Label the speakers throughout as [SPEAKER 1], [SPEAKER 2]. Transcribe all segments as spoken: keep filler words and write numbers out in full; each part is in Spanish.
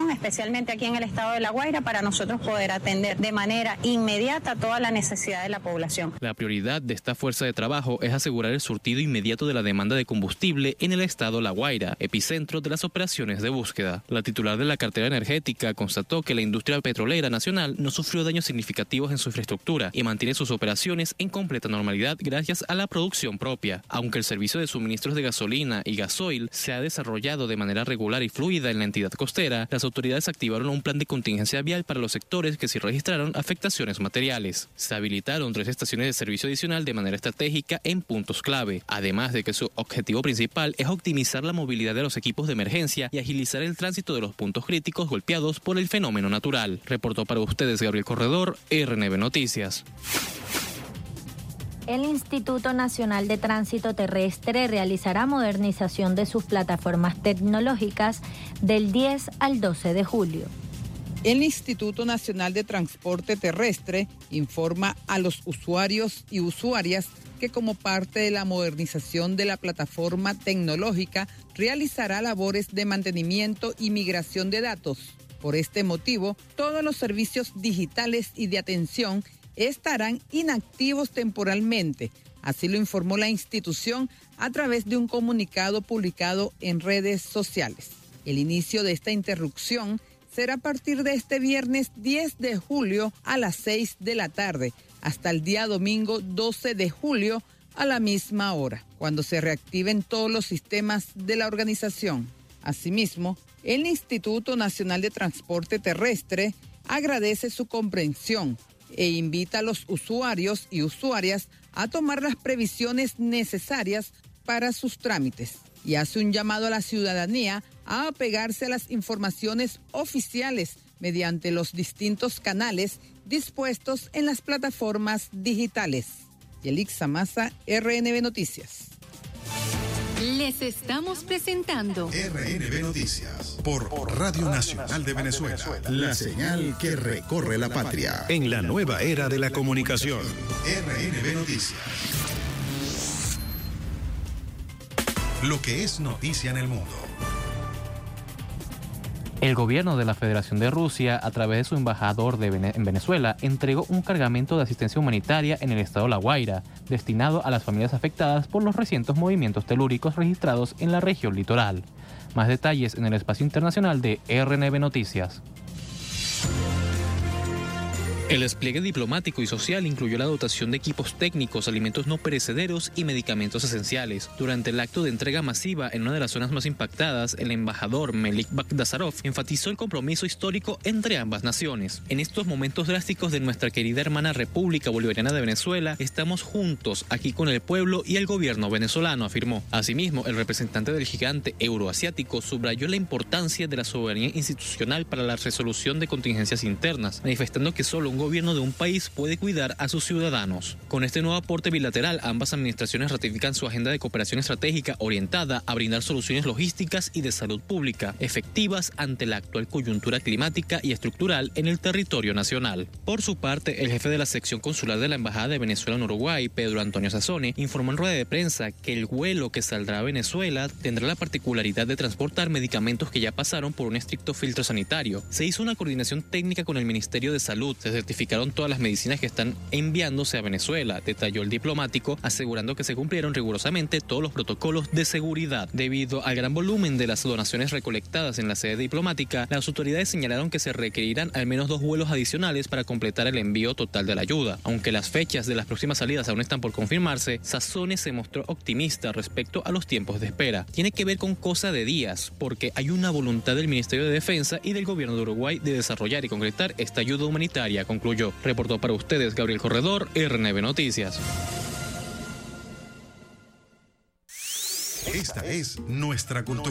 [SPEAKER 1] población, especialmente aquí en el estado de La Guaira, para nosotros poder atender de manera inmediata toda la necesidad de la población.
[SPEAKER 2] La prioridad de esta fuerza de trabajo es asegurar el surtido inmediato de la demanda de combustible en el estado La Guaira, epicentro de las operaciones de búsqueda. La titular de la cartera energética constató que la industria petrolera nacional no sufrió daños significativos en su infraestructura y mantiene sus operaciones en completa normalidad gracias a la producción propia. Aunque el servicio de suministros de gasolina y gasoil se ha desarrollado de manera regular y fluida en la entidad costera, las autoridades activaron un plan de contingencia vial para los sectores que sí registraron afectaciones materiales. Se habilitaron tres estaciones de servicio adicional de manera estratégica en puntos clave, además de que su objetivo principal es optimizar la movilidad de los equipos de emergencia y agilizar el tránsito de los puntos críticos golpeados por el fenómeno natural. Reportó para ustedes Gabriel Corredor, R N B Noticias.
[SPEAKER 3] El Instituto Nacional de Tránsito Terrestre realizará modernización de sus plataformas tecnológicas del diez al doce de julio.
[SPEAKER 4] El Instituto Nacional de Transporte Terrestre informa a los usuarios y usuarias que como parte de la modernización de la plataforma tecnológica realizará labores de mantenimiento y migración de datos. Por este motivo, todos los servicios digitales y de atención estarán inactivos temporalmente. Así lo informó la institución a través de un comunicado publicado en redes sociales. El inicio de esta interrupción será a partir de este viernes diez de julio a las seis de la tarde hasta el día domingo doce de julio a la misma hora, cuando se reactiven todos los sistemas de la organización. Asimismo, el Instituto Nacional de Transporte Terrestre agradece su comprensión e invita a los usuarios y usuarias a tomar las previsiones necesarias para sus trámites y hace un llamado a la ciudadanía a apegarse a las informaciones oficiales mediante los distintos canales dispuestos en las plataformas digitales. Yelixa Maza, R N B Noticias.
[SPEAKER 5] Les estamos presentando
[SPEAKER 6] R N B Noticias por Radio Nacional de Venezuela, la señal que recorre la patria en la nueva era de la comunicación. R N B Noticias. Lo que es noticia en el mundo.
[SPEAKER 2] El gobierno de la Federación de Rusia, a través de su embajador de Vene- en Venezuela, entregó un cargamento de asistencia humanitaria en el estado La Guaira, destinado a las familias afectadas por los recientes movimientos telúricos registrados en la región litoral. Más detalles en el espacio internacional de R N B Noticias. El despliegue diplomático y social incluyó la dotación de equipos técnicos, alimentos no perecederos y medicamentos esenciales. Durante el acto de entrega masiva en una de las zonas más impactadas, el embajador Melik Bagdasarov enfatizó el compromiso histórico entre ambas naciones. En estos momentos drásticos de nuestra querida hermana República Bolivariana de Venezuela, estamos juntos aquí con el pueblo y el gobierno venezolano, afirmó. Asimismo, el representante del gigante euroasiático subrayó la importancia de la soberanía institucional para la resolución de contingencias internas, manifestando que solo un gobierno de un país puede cuidar a sus ciudadanos. Con este nuevo aporte bilateral, ambas administraciones ratifican su agenda de cooperación estratégica orientada a brindar soluciones logísticas y de salud pública efectivas ante la actual coyuntura climática y estructural en el territorio nacional. Por su parte, el jefe de la sección consular de la Embajada de Venezuela en Uruguay, Pedro Antonio Sassone, informó en rueda de prensa que el vuelo que saldrá a Venezuela tendrá la particularidad de transportar medicamentos que ya pasaron por un estricto filtro sanitario. Se hizo una coordinación técnica con el Ministerio de Salud, se certificaron todas las medicinas que están enviándose a Venezuela, detalló el diplomático, asegurando que se cumplieron rigurosamente todos los protocolos de seguridad. Debido al gran volumen de las donaciones recolectadas en la sede diplomática, las autoridades señalaron que se requerirán al menos dos vuelos adicionales para completar el envío total de la ayuda. Aunque las fechas de las próximas salidas aún están por confirmarse, Sassone se mostró optimista respecto a los tiempos de espera. Tiene que ver con cosa de días, porque hay una voluntad del Ministerio de Defensa y del gobierno de Uruguay de desarrollar y concretar esta ayuda humanitaria, concluyó. Reportó para ustedes Gabriel Corredor, R N B Noticias.
[SPEAKER 6] Esta es nuestra cultura.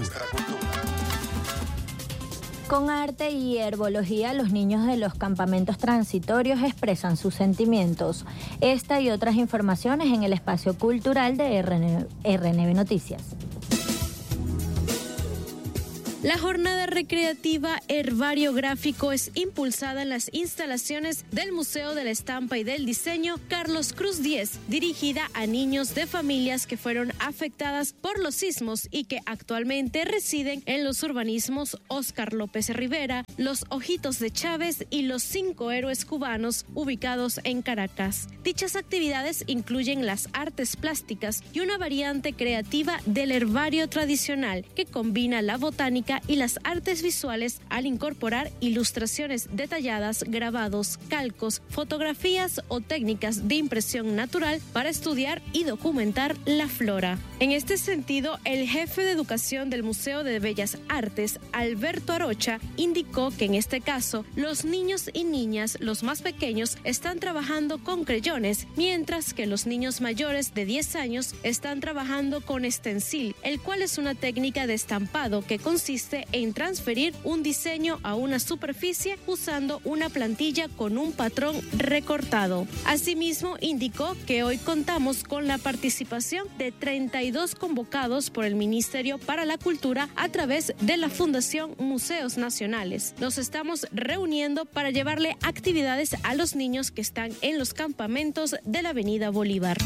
[SPEAKER 3] Con arte y herbología, los niños de los campamentos transitorios expresan sus sentimientos. Esta y otras informaciones en el espacio cultural de R N B Noticias.
[SPEAKER 7] La jornada recreativa Herbario Gráfico es impulsada en las instalaciones del Museo de la Estampa y del Diseño Carlos Cruz diez, dirigida a niños de familias que fueron afectadas por los sismos y que actualmente residen en los urbanismos Óscar López Rivera, Los Ojitos de Chávez y Los Cinco Héroes Cubanos, ubicados en Caracas. Dichas actividades incluyen las artes plásticas y una variante creativa del herbario tradicional que combina la botánica y las artes visuales al incorporar ilustraciones detalladas, grabados, calcos, fotografías o técnicas de impresión natural para estudiar y documentar la flora. En este sentido, el jefe de educación del Museo de Bellas Artes, Alberto Arocha, indicó que en este caso los niños y niñas, los más pequeños, están trabajando con creyones, mientras que los niños mayores de diez años están trabajando con stencil, el cual es una técnica de estampado que consiste en transferir un diseño a una superficie usando una plantilla con un patrón recortado. Asimismo, indicó que hoy contamos con la participación de treinta y dos convocados por el Ministerio para la Cultura a través de la Fundación Museos Nacionales. Nos estamos reuniendo para llevarle actividades a los niños que están en los campamentos de la Avenida Bolívar.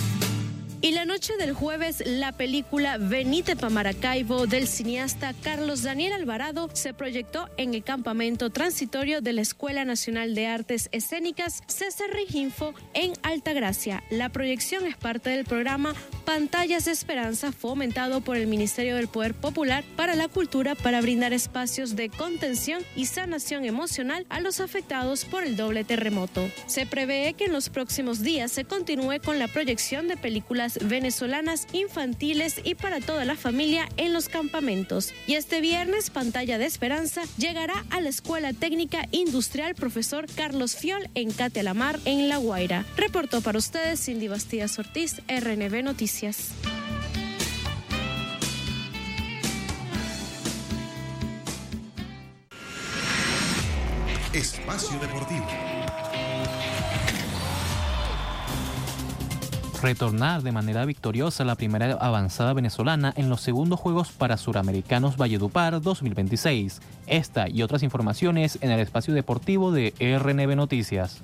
[SPEAKER 7] Y la noche del jueves, la película Venite pa' Maracaibo del cineasta Carlos Daniel Alvarado se proyectó en el campamento transitorio de la Escuela Nacional de Artes Escénicas César Riginfo en Altagracia. La proyección es parte del programa Pantallas de Esperanza, fomentado por el Ministerio del Poder Popular para la Cultura, para brindar espacios de contención y sanación emocional a los afectados por el doble terremoto. Se prevé que en los próximos días se continúe con la proyección de películas venezolanas infantiles y para toda la familia en los campamentos. Y este viernes, Pantalla de Esperanza llegará a la Escuela Técnica Industrial Profesor Carlos Fiol en Cate la Mar, en La Guaira. Reportó para ustedes Cindy Bastías Ortiz, R N B Noticias.
[SPEAKER 6] Espacio Deportivo.
[SPEAKER 2] Retornar de manera victoriosa la primera avanzada venezolana en los segundos Juegos para Suramericanos Valledupar dos mil veintiséis. Esta y otras informaciones en el espacio deportivo de R N B Noticias.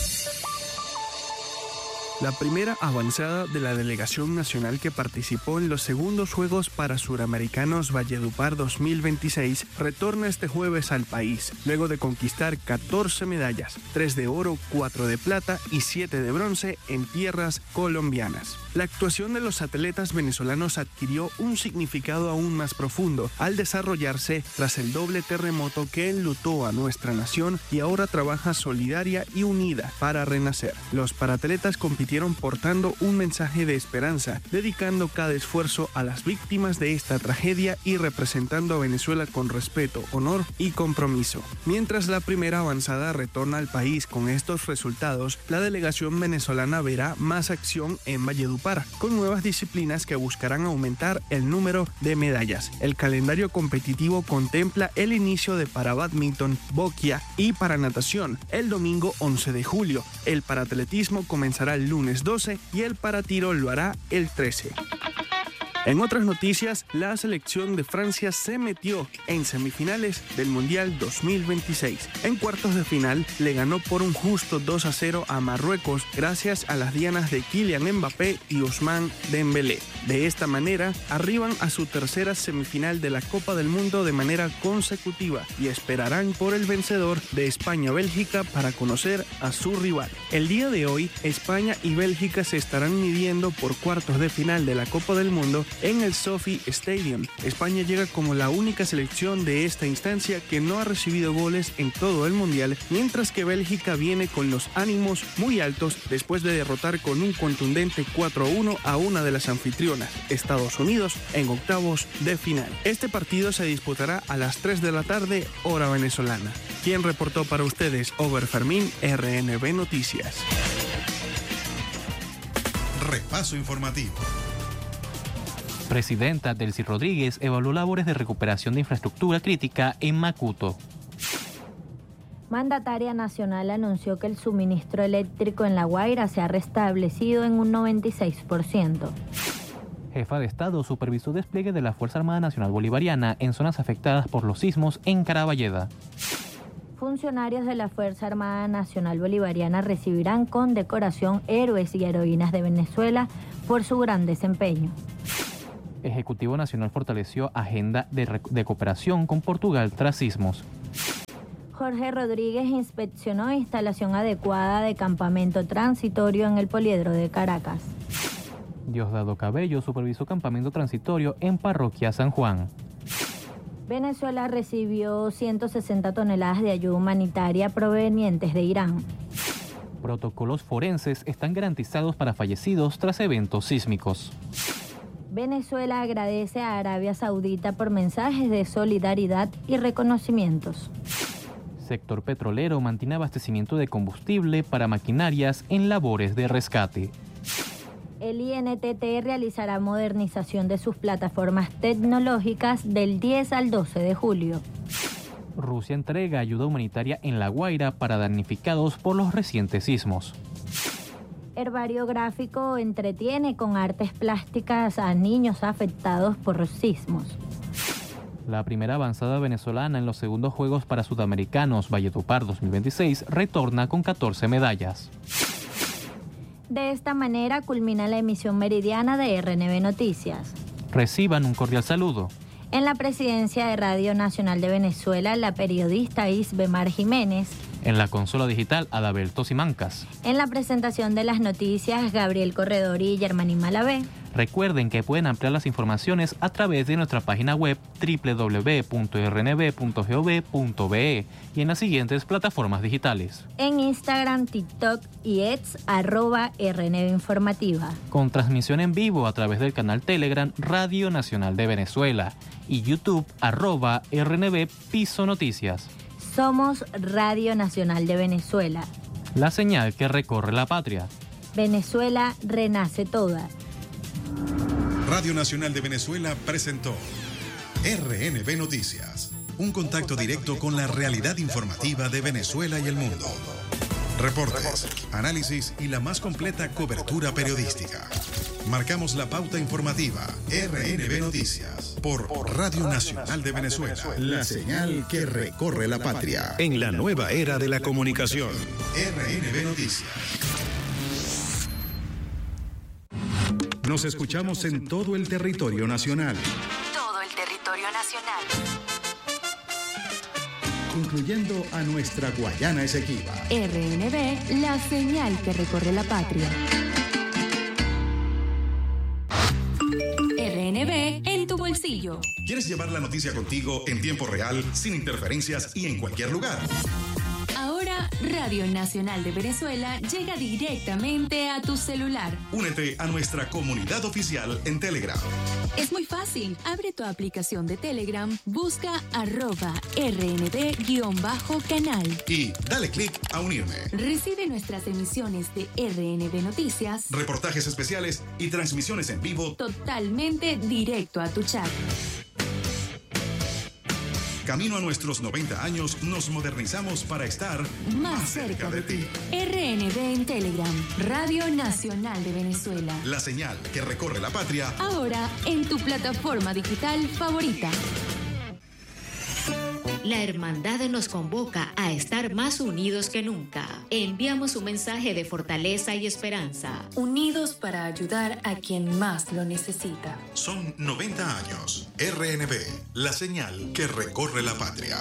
[SPEAKER 8] La primera avanzada de la delegación nacional que participó en los segundos Juegos para Suramericanos Valledupar dos mil veintiséis retorna este jueves al país, luego de conquistar catorce medallas, tres de oro, cuatro de plata y siete de bronce en tierras colombianas. La actuación de los atletas venezolanos adquirió un significado aún más profundo al desarrollarse tras el doble terremoto que enlutó a nuestra nación y ahora trabaja solidaria y unida para renacer. Los paratletas compitieron portando un mensaje de esperanza, dedicando cada esfuerzo a las víctimas de esta tragedia y representando a Venezuela con respeto, honor y compromiso. Mientras la primera avanzada retorna al país con estos resultados, la delegación venezolana verá más acción en Valledupar, con nuevas disciplinas que buscarán aumentar el número de medallas. El calendario competitivo contempla el inicio de para bádminton, boquia y para natación el domingo once de julio. El paratletismo comenzará el lunes doce y el paratiro lo hará el trece. En otras noticias, la selección de Francia se metió en semifinales del Mundial dos mil veintiséis. En cuartos de final le ganó por un justo dos a cero a Marruecos gracias a las dianas de Kylian Mbappé y Ousmane Dembélé. De esta manera, arriban a su tercera semifinal de la Copa del Mundo de manera consecutiva y esperarán por el vencedor de España-Bélgica para conocer a su rival. El día de hoy, España y Bélgica se estarán midiendo por cuartos de final de la Copa del Mundo en el Sophie Stadium. España llega como la única selección de esta instancia que no ha recibido goles en todo el Mundial, mientras que Bélgica viene con los ánimos muy altos después de derrotar con un contundente cuatro a uno a una de las anfitrionas, Estados Unidos, en octavos de final. Este partido se disputará a las tres de la tarde, hora venezolana. ¿Quién reportó para ustedes? Over Fermín, R N B Noticias.
[SPEAKER 6] Repaso informativo.
[SPEAKER 2] Presidenta Delcy Rodríguez evaluó labores de recuperación de infraestructura crítica en Macuto.
[SPEAKER 3] Mandataria nacional anunció que el suministro eléctrico en La Guaira se ha restablecido en un noventa y seis por ciento.
[SPEAKER 2] Jefa de Estado supervisó despliegue de la Fuerza Armada Nacional Bolivariana en zonas afectadas por los sismos en Caraballeda.
[SPEAKER 3] Funcionarios de la Fuerza Armada Nacional Bolivariana recibirán condecoración héroes y heroínas de Venezuela por su gran desempeño.
[SPEAKER 2] Ejecutivo Nacional fortaleció agenda de, de cooperación con Portugal tras sismos.
[SPEAKER 3] Jorge Rodríguez inspeccionó instalación adecuada de campamento transitorio en el Poliedro de Caracas.
[SPEAKER 2] Diosdado Cabello supervisó campamento transitorio en Parroquia San Juan.
[SPEAKER 3] Venezuela recibió ciento sesenta toneladas de ayuda humanitaria provenientes de Irán.
[SPEAKER 2] Protocolos forenses están garantizados para fallecidos tras eventos sísmicos.
[SPEAKER 3] Venezuela agradece a Arabia Saudita por mensajes de solidaridad y reconocimientos.
[SPEAKER 2] Sector petrolero mantiene abastecimiento de combustible para maquinarias en labores de rescate.
[SPEAKER 3] El I N T T realizará modernización de sus plataformas tecnológicas del diez al doce de julio.
[SPEAKER 2] Rusia entrega ayuda humanitaria en La Guaira para damnificados por los recientes sismos.
[SPEAKER 3] Herbario Gráfico entretiene con artes plásticas a niños afectados por los sismos.
[SPEAKER 2] La primera avanzada venezolana en los segundos Juegos para Sudamericanos Valledupar dos mil veintiséis retorna con catorce medallas.
[SPEAKER 3] De esta manera culmina la emisión meridiana de R N B Noticias.
[SPEAKER 2] Reciban un cordial saludo.
[SPEAKER 3] En la presidencia de Radio Nacional de Venezuela, la periodista Isbemar Jiménez.
[SPEAKER 2] En la consola digital, Adalberto Simancas.
[SPEAKER 3] En la presentación de las noticias, Gabriel Corredor y Germanín Malavé.
[SPEAKER 2] Recuerden que pueden ampliar las informaciones a través de nuestra página web doble u doble u doble u punto r n b punto gov punto be y en las siguientes plataformas digitales.
[SPEAKER 3] En Instagram, TikTok y X, arroba R N B Informativa.
[SPEAKER 2] Con transmisión en vivo a través del canal Telegram Radio Nacional de Venezuela y YouTube, arroba R N B Piso Noticias.
[SPEAKER 3] Somos Radio Nacional de Venezuela.
[SPEAKER 2] La señal que recorre la patria.
[SPEAKER 3] Venezuela renace toda.
[SPEAKER 6] Radio Nacional de Venezuela presentó R N B Noticias, un contacto directo con la realidad informativa de Venezuela y el mundo. Reportes, análisis y la más completa cobertura periodística. Marcamos la pauta informativa. R N B Noticias por Radio Nacional de Venezuela. La señal que recorre la patria en la nueva era de la comunicación. R N B Noticias. Nos escuchamos en todo el territorio nacional.
[SPEAKER 5] Todo el territorio nacional.
[SPEAKER 6] Incluyendo a nuestra Guayana Esequiba.
[SPEAKER 5] R N B, la señal que recorre la patria. R N B en tu bolsillo.
[SPEAKER 6] ¿Quieres llevar la noticia contigo en tiempo real, sin interferencias y en cualquier lugar?
[SPEAKER 5] Ahora, Radio Nacional de Venezuela llega directamente a tu celular.
[SPEAKER 6] Únete a nuestra comunidad oficial en Telegram.
[SPEAKER 5] Es muy fácil. Abre tu aplicación de Telegram, busca arroba R N B-canal.
[SPEAKER 6] Y dale clic a unirme.
[SPEAKER 5] Recibe nuestras emisiones de R N B Noticias,
[SPEAKER 6] reportajes especiales y transmisiones en vivo totalmente
[SPEAKER 5] directo a tu chat.
[SPEAKER 6] Camino a nuestros noventa años, nos modernizamos para estar
[SPEAKER 5] más, más cerca, cerca de ti. R N B en Telegram, Radio Nacional de Venezuela.
[SPEAKER 6] La señal que recorre la patria.
[SPEAKER 5] Ahora en tu plataforma digital favorita. La hermandad nos convoca a estar más unidos que nunca. Enviamos un mensaje de fortaleza y esperanza. Unidos para ayudar a quien más lo necesita.
[SPEAKER 6] Son noventa años. R N B, la señal que recorre la patria.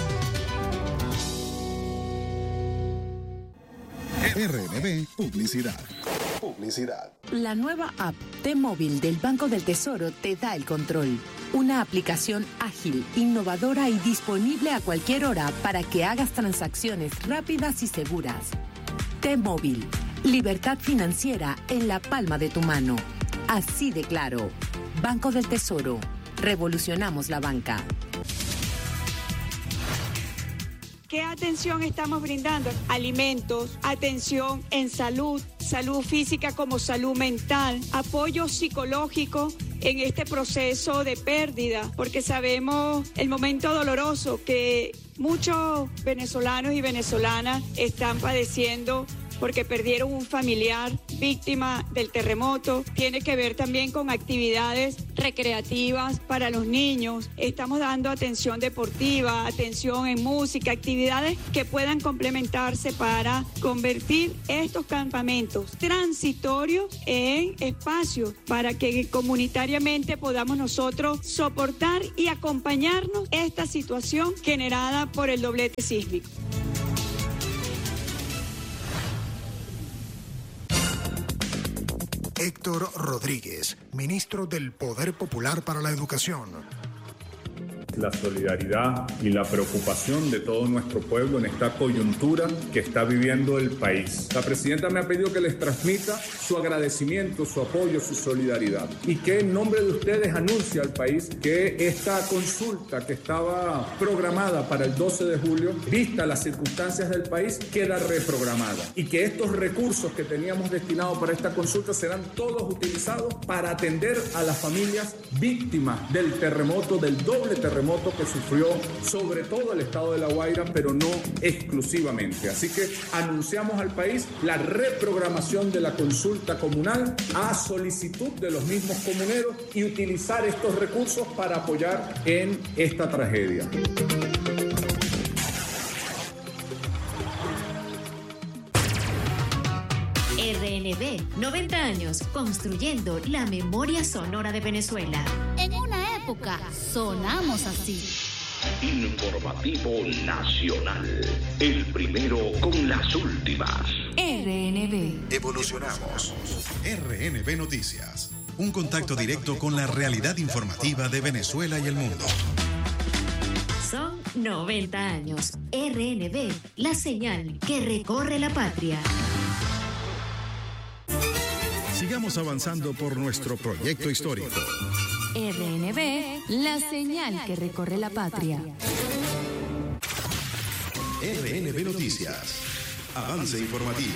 [SPEAKER 6] R N B Publicidad. Publicidad.
[SPEAKER 9] La nueva app T-Móvil del Banco del Tesoro te da el control. Una aplicación ágil, innovadora y disponible a cualquier hora para que hagas transacciones rápidas y seguras. T-Móvil, libertad financiera en la palma de tu mano. Así de claro. Banco del Tesoro. Revolucionamos la banca.
[SPEAKER 10] ¿Qué atención estamos brindando? Alimentos, atención en salud, salud física como salud mental, apoyo psicológico en este proceso de pérdida, porque sabemos el momento doloroso que muchos venezolanos y venezolanas están padeciendo porque perdieron un familiar víctima del terremoto. Tiene que ver también con actividades recreativas para los niños. Estamos dando atención deportiva, atención en música, actividades que puedan complementarse para convertir estos campamentos transitorios en espacios para que comunitariamente podamos nosotros soportar y acompañarnos esta situación generada por el doblete sísmico.
[SPEAKER 11] Héctor Rodríguez, ministro del Poder Popular para la Educación.
[SPEAKER 12] La solidaridad y la preocupación de todo nuestro pueblo en esta coyuntura que está viviendo el país. La presidenta me ha pedido que les transmita su agradecimiento, su apoyo, su solidaridad y que en nombre de ustedes anuncie al país que esta consulta que estaba programada para el doce de julio, vista las circunstancias del país, queda reprogramada y que estos recursos que teníamos destinados para esta consulta serán todos utilizados para atender a las familias víctimas del terremoto, del doble terremoto que sufrió sobre todo el estado de La Guaira, pero no exclusivamente. Así que anunciamos al país la reprogramación de la consulta comunal a solicitud de los mismos comuneros y utilizar estos recursos para apoyar en esta tragedia.
[SPEAKER 5] R N V, noventa años, construyendo la memoria sonora de Venezuela.
[SPEAKER 13] En una época sonamos así.
[SPEAKER 14] Informativo Nacional, el primero con las últimas.
[SPEAKER 5] R N V.
[SPEAKER 6] Evolucionamos. R N V Noticias, un contacto directo con la realidad informativa de Venezuela y el mundo.
[SPEAKER 5] Son noventa años. R N V, la señal que recorre la patria.
[SPEAKER 6] Sigamos avanzando por nuestro proyecto histórico.
[SPEAKER 13] R N V, la señal que recorre la patria.
[SPEAKER 6] R N V Noticias. Avance informativo.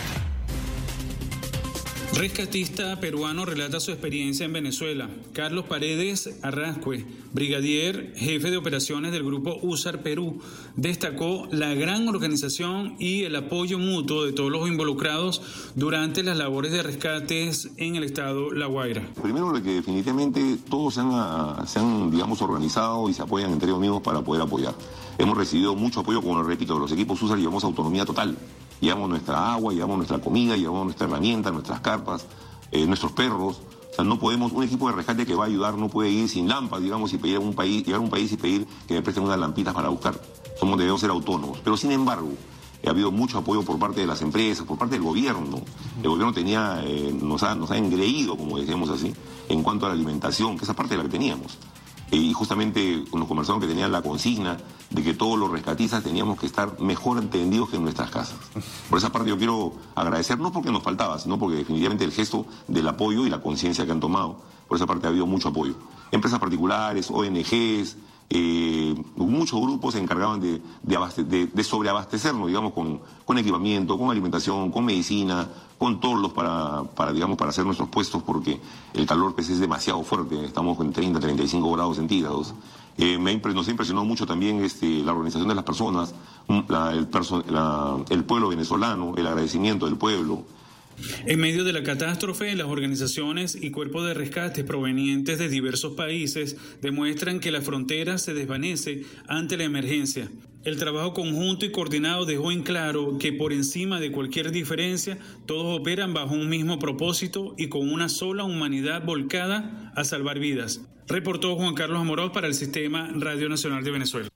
[SPEAKER 15] Rescatista peruano relata su experiencia en Venezuela. Carlos Paredes Arrascue, brigadier, jefe de operaciones del grupo USAR Perú, destacó la gran organización y el apoyo mutuo de todos los involucrados durante las labores de rescates en el estado La Guaira.
[SPEAKER 16] Primero, que definitivamente todos se han, se han, digamos, organizado y se apoyan entre ellos mismos para poder apoyar. Hemos recibido mucho apoyo, como lo repito, de los equipos USAR, llevamos autonomía total. Llevamos nuestra agua, llevamos nuestra comida, llevamos nuestra herramienta, nuestras carpas, eh, nuestros perros. O sea, no podemos, un equipo de rescate que va a ayudar no puede ir sin lámparas, digamos, y pedir a un país, llegar a un país y pedir que me presten unas lampitas para buscar. Somos, debemos ser autónomos. Pero sin embargo, ha habido mucho apoyo por parte de las empresas, por parte del gobierno. El gobierno tenía, eh, nos ha, nos ha engreído, como decíamos así, en cuanto a la alimentación, que esa parte de la que teníamos. Y justamente nos conversaron que tenían la consigna de que todos los rescatistas teníamos que estar mejor entendidos que en nuestras casas. Por esa parte yo quiero agradecer, no porque nos faltaba, sino porque definitivamente el gesto del apoyo y la conciencia que han tomado, por esa parte ha habido mucho apoyo. Empresas particulares, O N Ges, eh, muchos grupos se encargaban de, de, abaste, de, de sobreabastecernos, digamos, con, con equipamiento, con alimentación, con medicina, con torlos para, para, digamos, para hacer nuestros puestos, porque el calor pues, es demasiado fuerte, estamos en treinta, treinta y cinco grados centígrados. Eh, me impre, nos ha impresionado mucho también este, la organización de las personas, la, el, perso, la, el pueblo venezolano, el agradecimiento del pueblo.
[SPEAKER 15] En medio de la catástrofe, las organizaciones y cuerpos de rescate provenientes de diversos países demuestran que la frontera se desvanece ante la emergencia. El trabajo conjunto y coordinado dejó en claro que por encima de cualquier diferencia, todos operan bajo un mismo propósito y con una sola humanidad volcada a salvar vidas. Reportó Juan Carlos Amorós para el Sistema Radio Nacional de Venezuela.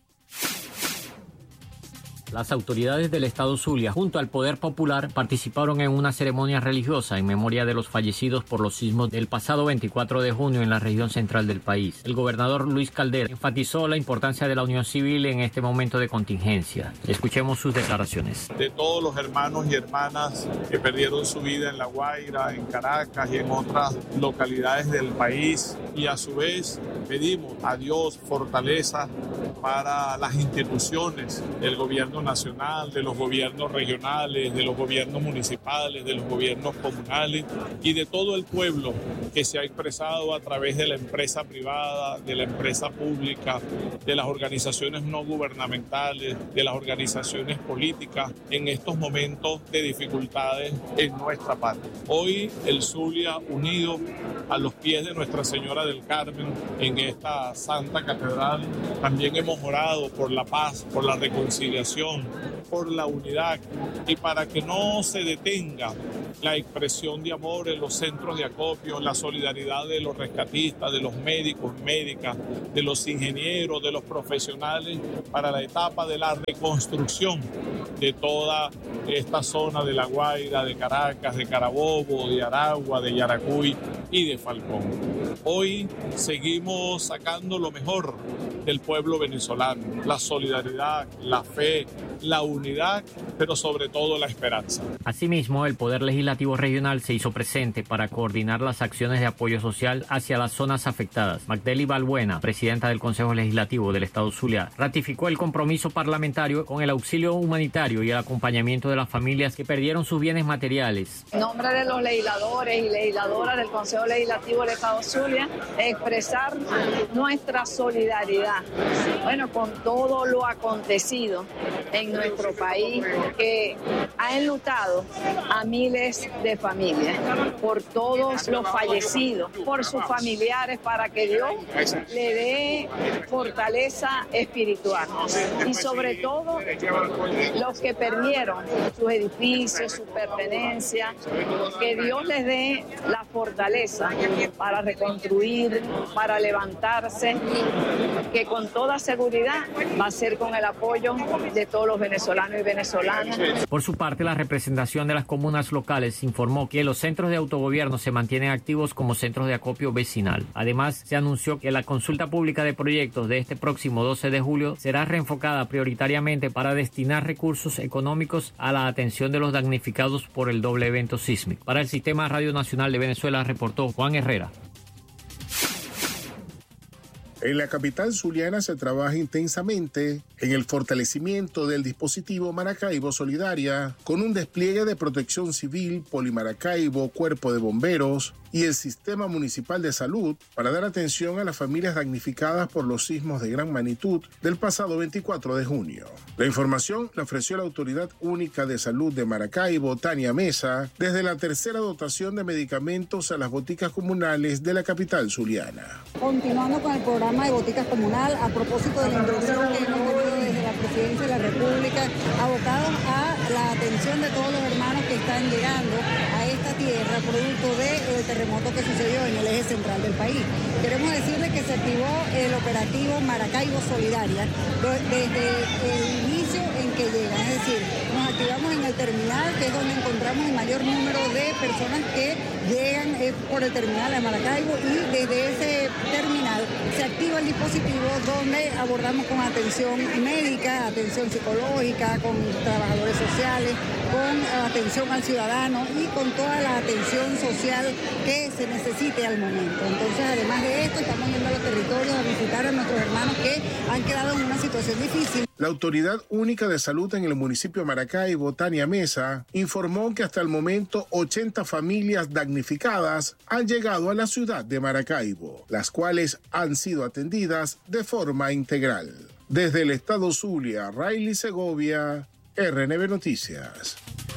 [SPEAKER 17] Las autoridades del estado Zulia, junto al Poder Popular, participaron en una ceremonia religiosa en memoria de los fallecidos por los sismos del pasado veinticuatro de junio en la región central del país. El gobernador Luis Caldera enfatizó la importancia de la unión civil en este momento de contingencia. Escuchemos sus declaraciones.
[SPEAKER 18] De todos los hermanos y hermanas que perdieron su vida en La Guaira, en Caracas y en otras localidades del país, y a su vez pedimos a Dios fortaleza para las instituciones del gobierno nacional, de los gobiernos regionales, de los gobiernos municipales, de los gobiernos comunales y de todo el pueblo que se ha expresado a través de la empresa privada, de la empresa pública, de las organizaciones no gubernamentales, de las organizaciones políticas en estos momentos de dificultades en nuestra patria. Hoy el Zulia unido a los pies de Nuestra Señora del Carmen en esta Santa Catedral, también hemos orado por la paz, por la reconciliación, por la unidad y para que no se detenga la expresión de amor en los centros de acopio, la solidaridad de los rescatistas, de los médicos, médicas, de los ingenieros, de los profesionales para la etapa de la reconstrucción de toda esta zona de La Guaira, de Caracas, de Carabobo, de Aragua, de Yaracuy y de Falcón. Hoy seguimos sacando lo mejor del pueblo venezolano, la solidaridad, la fe, la unidad, pero sobre todo la esperanza.
[SPEAKER 17] Asimismo, el Poder Legislativo Regional se hizo presente para coordinar las acciones de apoyo social hacia las zonas afectadas. Magdeli Balbuena, presidenta del Consejo Legislativo del Estado Zulia, ratificó el compromiso parlamentario con el auxilio humanitario y el acompañamiento de las familias que perdieron sus bienes materiales.
[SPEAKER 19] En nombre de los legisladores y legisladoras del Consejo Legislativo del Estado Zulia, expresar nuestra solidaridad, bueno, con todo lo acontecido en nuestro país, que ha enlutado a miles de familias, por todos los fallecidos, por sus familiares, para que Dios le dé fortaleza espiritual y sobre todo los que perdieron sus edificios, sus pertenencias, que Dios les dé la fortaleza para reconstruir, para levantarse, que con toda seguridad va a ser con el apoyo de todos los venezolanos y venezolanas.
[SPEAKER 17] Por su parte, la representación de las comunas locales informó que los centros de autogobierno se mantienen activos como centros de acopio vecinal. Además, se anunció que la consulta pública de proyectos de este próximo doce de julio será reenfocada prioritariamente para destinar recursos económicos a la atención de los damnificados por el doble evento sísmico. Para el Sistema Radio Nacional de Venezuela, reportó Juan Herrera.
[SPEAKER 20] En la capital zuliana se trabaja intensamente en el fortalecimiento del dispositivo Maracaibo Solidaria, con un despliegue de protección civil, Polimaracaibo, Cuerpo de Bomberos y el Sistema Municipal de Salud para dar atención a las familias damnificadas por los sismos de gran magnitud del pasado veinticuatro de junio. La información la ofreció la Autoridad Única de Salud de Maracaibo, Tania Mesa, desde la tercera dotación de medicamentos a las boticas comunales de la capital zuliana.
[SPEAKER 21] Continuando con el programa de boticas comunal, a propósito de la inversión que hemos tenido desde la Presidencia de la República, abocados a la atención de todos los hermanos que están llegando a esta tierra producto del terremoto que sucedió en el eje central del país. Queremos decirles que se activó el operativo Maracaibo Solidaria desde el inicio en que llegan, es decir, nos activamos en el terminal, que es donde encontramos el mayor número de personas que llegan eh, por el terminal de Maracaibo, y desde ese terminal se activa el dispositivo donde abordamos con atención médica, atención psicológica, con trabajadores sociales, con atención al ciudadano y con toda la atención social que se necesite al momento. Entonces, además de esto, estamos yendo a los territorios a visitar a nuestros hermanos que han quedado en una situación difícil.
[SPEAKER 20] La Autoridad Única de Salud en el municipio de Maracaibo, Tania Mesa, informó que hasta el momento ochenta familias damnificadas han llegado a la ciudad de Maracaibo, las cuales han sido atendidas de forma integral. Desde el estado Zulia, Rayleigh Segovia, R N B Noticias.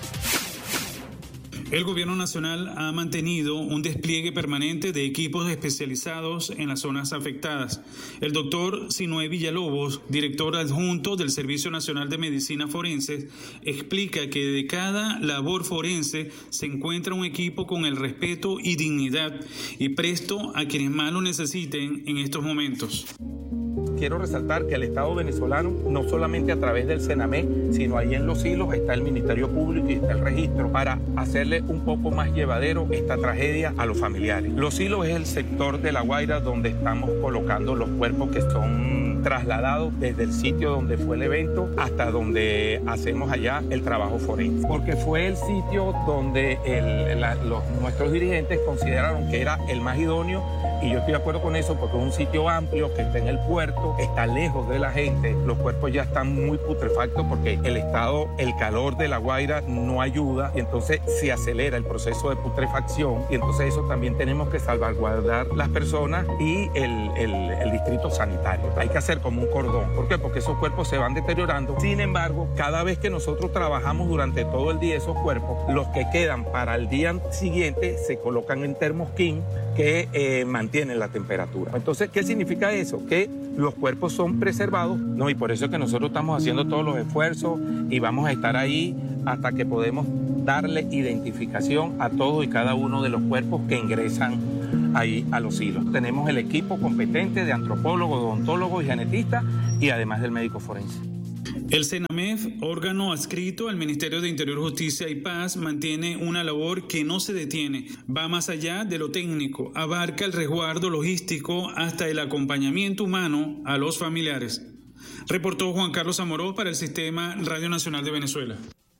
[SPEAKER 15] El gobierno nacional ha mantenido un despliegue permanente de equipos especializados en las zonas afectadas. El doctor Sinué Villalobos, director adjunto del Servicio Nacional de Medicina Forense, explica que de cada labor forense se encuentra un equipo con el respeto y dignidad y presto a quienes más lo necesiten en estos momentos.
[SPEAKER 22] Quiero resaltar que el Estado venezolano, no solamente a través del CENAME, sino ahí en Los Hilos está el Ministerio Público y está el registro para hacerle un poco más llevadero esta tragedia a los familiares. Los Hilos es el sector de La Guaira donde estamos colocando los cuerpos que son trasladados desde el sitio donde fue el evento hasta donde hacemos allá el trabajo forense. Porque fue el sitio donde el, la, los, nuestros dirigentes consideraron que era el más idóneo y yo estoy de acuerdo con eso porque es un sitio amplio que está en el puerto, está lejos de la gente, los cuerpos ya están muy putrefactos porque el estado, el calor de La Guaira no ayuda y entonces se acelera el proceso de putrefacción y entonces eso también tenemos que salvaguardar las personas y el, el, el distrito sanitario. Hay que hacer como un cordón. ¿Por qué? Porque esos cuerpos se van deteriorando. Sin embargo, cada vez que nosotros trabajamos durante todo el día esos cuerpos, los que quedan para el día siguiente se colocan en termosquín que eh, mantienen la temperatura. Entonces, ¿qué significa eso? Que los cuerpos son preservados, ¿no? Y por eso es que nosotros estamos haciendo todos los esfuerzos y vamos a estar ahí hasta que podemos darle identificación a todos y cada uno de los cuerpos que ingresan ahí a los silos. Tenemos el equipo competente de antropólogos, odontólogos y genetistas y además del médico forense.
[SPEAKER 15] El CENAMEF, órgano adscrito al Ministerio de Interior, Justicia y Paz, mantiene una labor que no se detiene. Va más allá de lo técnico, abarca el resguardo logístico hasta el acompañamiento humano a los familiares. Reportó Juan Carlos Amorós para el Sistema Radio Nacional de Venezuela.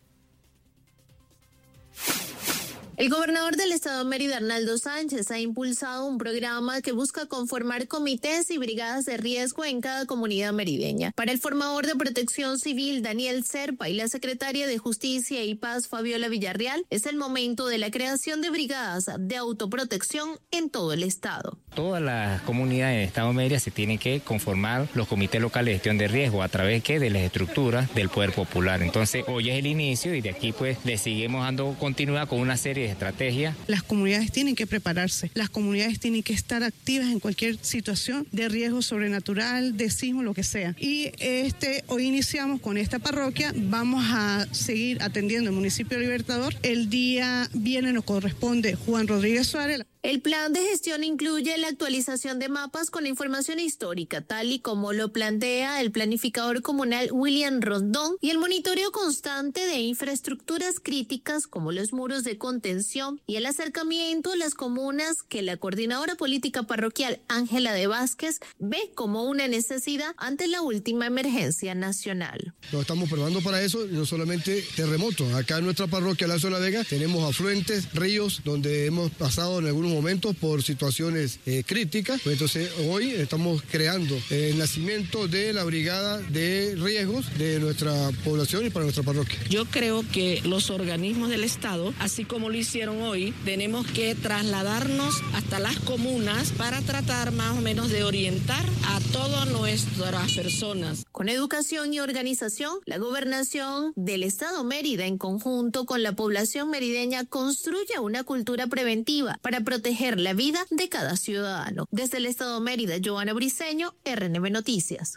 [SPEAKER 7] El gobernador del estado Mérida, Arnaldo Sánchez, ha impulsado un programa que busca conformar comités y brigadas de riesgo en cada comunidad merideña. Para el formador de Protección Civil, Daniel Serpa, y la secretaria de Justicia y Paz, Fabiola Villarreal, es el momento de la creación de brigadas de autoprotección en todo el estado.
[SPEAKER 1] Todas las comunidades del estado Mérida se tienen que conformar los comités locales de gestión de riesgo a través ¿qué? de las estructuras del Poder Popular. Entonces, hoy es el inicio y de aquí pues le seguimos dando continuidad con una serie de estrategias.
[SPEAKER 4] Las comunidades tienen que prepararse, las comunidades tienen que estar activas en cualquier situación de riesgo sobrenatural, de sismo, lo que sea. Y este hoy iniciamos con esta parroquia, vamos a seguir atendiendo el municipio de Libertador. El día viernes nos corresponde Juan Rodríguez Suárez.
[SPEAKER 7] El plan de gestión incluye la actualización de mapas con información histórica, tal y como lo plantea el planificador comunal William Rondón, y el monitoreo constante de infraestructuras críticas como los muros de contención y el acercamiento a las comunas que la coordinadora política parroquial Ángela de Vázquez ve como una necesidad ante la última emergencia nacional.
[SPEAKER 23] Nos estamos preparando para eso, no solamente terremotos. Acá en nuestra parroquia Lazo de la Vega tenemos afluentes, ríos, donde hemos pasado en algunos momentos por situaciones eh, críticas. Entonces hoy estamos creando el nacimiento de la brigada de riesgos de nuestra población y para nuestra parroquia.
[SPEAKER 24] Yo creo que los organismos del Estado, así como lo hicieron hoy, tenemos que trasladarnos hasta las comunas para tratar más o menos de orientar a todas nuestras personas.
[SPEAKER 7] Con educación y organización, la gobernación del estado Mérida, en conjunto con la población merideña, construye una cultura preventiva para proteger la vida de cada ciudadano. Desde el estado Mérida, Joana Briceño, R N B Noticias.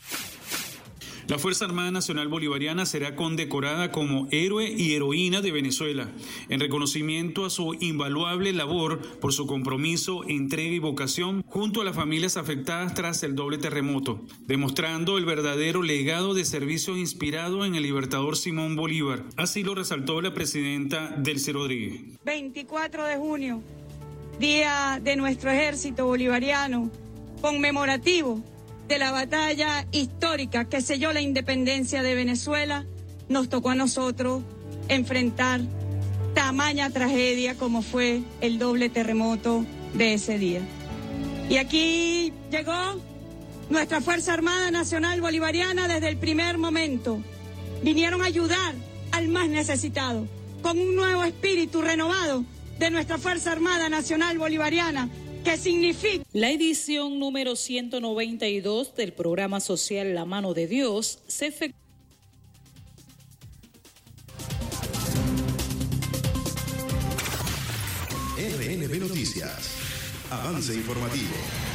[SPEAKER 15] La Fuerza Armada Nacional Bolivariana será condecorada como héroe y heroína de Venezuela, en reconocimiento a su invaluable labor por su compromiso, entrega y vocación junto a las familias afectadas tras el doble terremoto, demostrando el verdadero legado de servicio inspirado en el libertador Simón Bolívar. Así lo resaltó la presidenta Delcy Rodríguez.
[SPEAKER 10] veinticuatro de junio, día de nuestro ejército bolivariano, conmemorativo de la batalla histórica que selló la independencia de Venezuela. Nos tocó a nosotros enfrentar tamaña tragedia como fue el doble terremoto de ese día. Y aquí llegó nuestra Fuerza Armada Nacional Bolivariana desde el primer momento. Vinieron a ayudar al más necesitado, con un nuevo espíritu renovado de nuestra Fuerza Armada Nacional Bolivariana, que significa...
[SPEAKER 25] La edición número ciento noventa y dos del programa social La Mano de Dios se efectuó.
[SPEAKER 6] R N B Noticias. Avance informativo.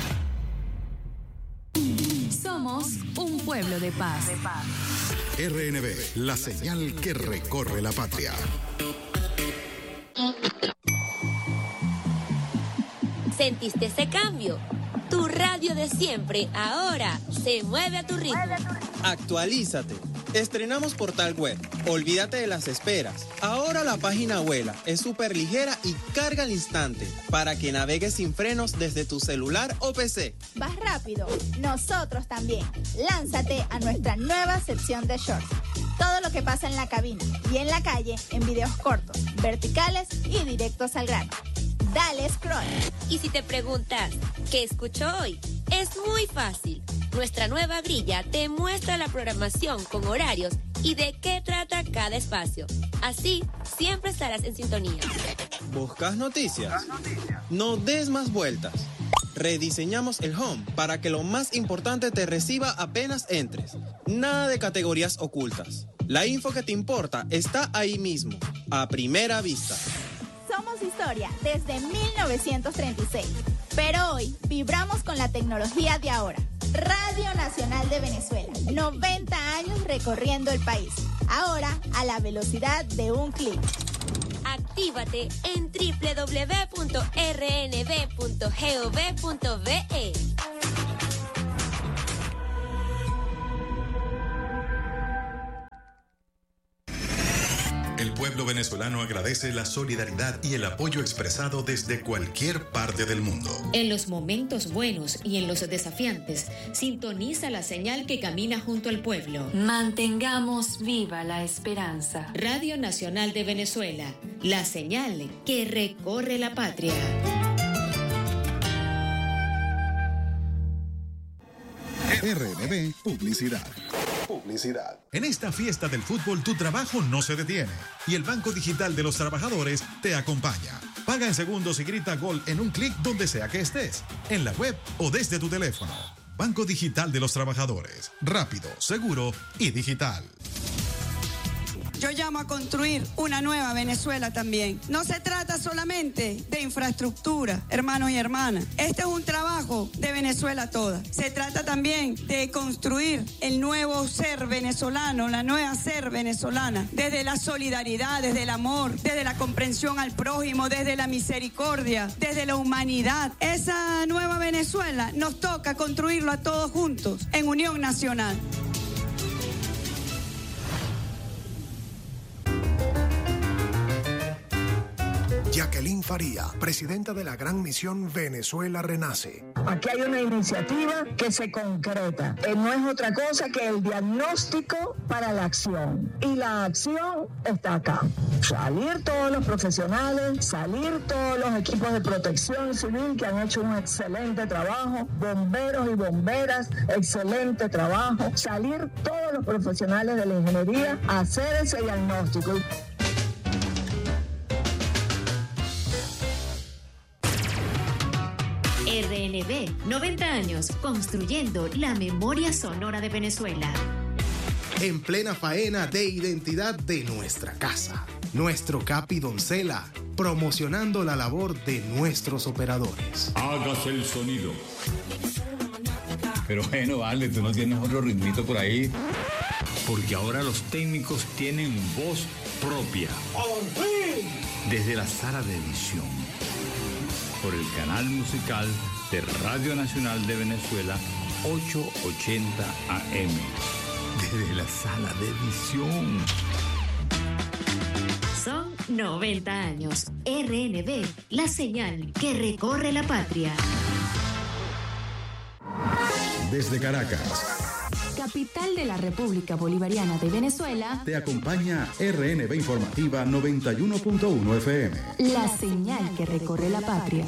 [SPEAKER 13] Somos un pueblo de paz.
[SPEAKER 6] R N B, la señal que recorre la patria.
[SPEAKER 26] ¿Sentiste ese cambio? Tu radio de siempre ahora se mueve a tu ritmo.
[SPEAKER 27] Actualízate. Estrenamos portal web. Olvídate de las esperas. Ahora la página vuela, es súper ligera y carga al instante para que navegues sin frenos desde tu celular o P C.
[SPEAKER 28] Vas rápido. Nosotros también. Lánzate a nuestra nueva sección de shorts. Todo lo que pasa en la cabina y en la calle en videos cortos, verticales y directos al grano. dale scroll.
[SPEAKER 26] Y si te preguntas, ¿qué escucho hoy? Es muy fácil. Nuestra nueva grilla te muestra la programación con horarios y de qué trata cada espacio. Así, siempre estarás en sintonía.
[SPEAKER 27] ¿Buscas noticias? No des más vueltas. Rediseñamos el home para que lo más importante te reciba apenas entres. Nada de categorías ocultas. La info que te importa está ahí mismo, a primera vista.
[SPEAKER 28] Somos historia desde mil novecientos treinta y seis, pero hoy vibramos con la tecnología de ahora. Radio Nacional de Venezuela, noventa años recorriendo el país. Ahora a la velocidad de un clic.
[SPEAKER 26] Actívate en doble u doble u doble u punto r n b punto gov punto b e.
[SPEAKER 6] El pueblo venezolano agradece la solidaridad y el apoyo expresado desde cualquier parte del mundo.
[SPEAKER 2] En los momentos buenos y en los desafiantes, sintoniza la señal que camina junto al pueblo.
[SPEAKER 13] Mantengamos viva la esperanza.
[SPEAKER 2] Radio Nacional de Venezuela, la señal que recorre la patria.
[SPEAKER 6] R N B Publicidad. Publicidad. En esta fiesta del fútbol tu trabajo no se detiene y el Banco Digital de los Trabajadores te acompaña. Paga en segundos y grita gol en un clic donde sea que estés, en la web o desde tu teléfono. Banco Digital de los Trabajadores. Rápido, seguro y digital.
[SPEAKER 10] Yo llamo a construir una nueva Venezuela también. No se trata solamente de infraestructura, hermanos y hermanas. Este es un trabajo de Venezuela toda. Se trata también de construir el nuevo ser venezolano, la nueva ser venezolana, desde la solidaridad, desde el amor, desde la comprensión al prójimo, desde la misericordia, desde la humanidad. Esa nueva Venezuela nos toca construirlo a todos juntos, en unión nacional.
[SPEAKER 3] Jacqueline Faría, presidenta de la Gran Misión Venezuela Renace.
[SPEAKER 5] Aquí hay una iniciativa que se concreta. Eh, no es otra cosa que el diagnóstico para la acción. Y la acción está acá. Salir todos los profesionales, salir todos los equipos de protección civil que han hecho un excelente trabajo, bomberos y bomberas, excelente trabajo. Salir todos los profesionales de la ingeniería a hacer ese diagnóstico.
[SPEAKER 2] R N B, noventa años, construyendo la memoria sonora de Venezuela.
[SPEAKER 8] En plena faena de identidad de nuestra casa, nuestro Capi Doncella, promocionando la labor de nuestros operadores.
[SPEAKER 9] Hágase el sonido. Pero bueno, vale, tú no tienes otro ritmito por ahí. Porque ahora los técnicos tienen voz propia. Desde la sala de edición. Por el canal musical de Radio Nacional de Venezuela, ochocientos ochenta A M. Desde la sala de edición.
[SPEAKER 2] Son noventa años. R N B, la señal que recorre la patria.
[SPEAKER 6] Desde Caracas,
[SPEAKER 13] capital de la República Bolivariana de Venezuela,
[SPEAKER 6] te acompaña R N B Informativa noventa y uno punto uno F M.
[SPEAKER 13] La señal que recorre la patria.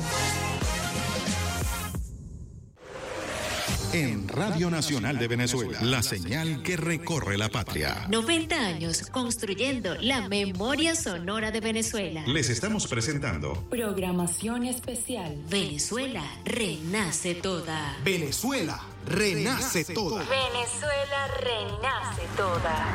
[SPEAKER 6] En Radio Nacional de Venezuela, la señal que recorre la patria.
[SPEAKER 2] noventa años construyendo la memoria sonora de Venezuela.
[SPEAKER 6] Les estamos presentando
[SPEAKER 13] programación especial.
[SPEAKER 2] Venezuela renace toda.
[SPEAKER 8] Venezuela renace toda.
[SPEAKER 2] Venezuela renace toda.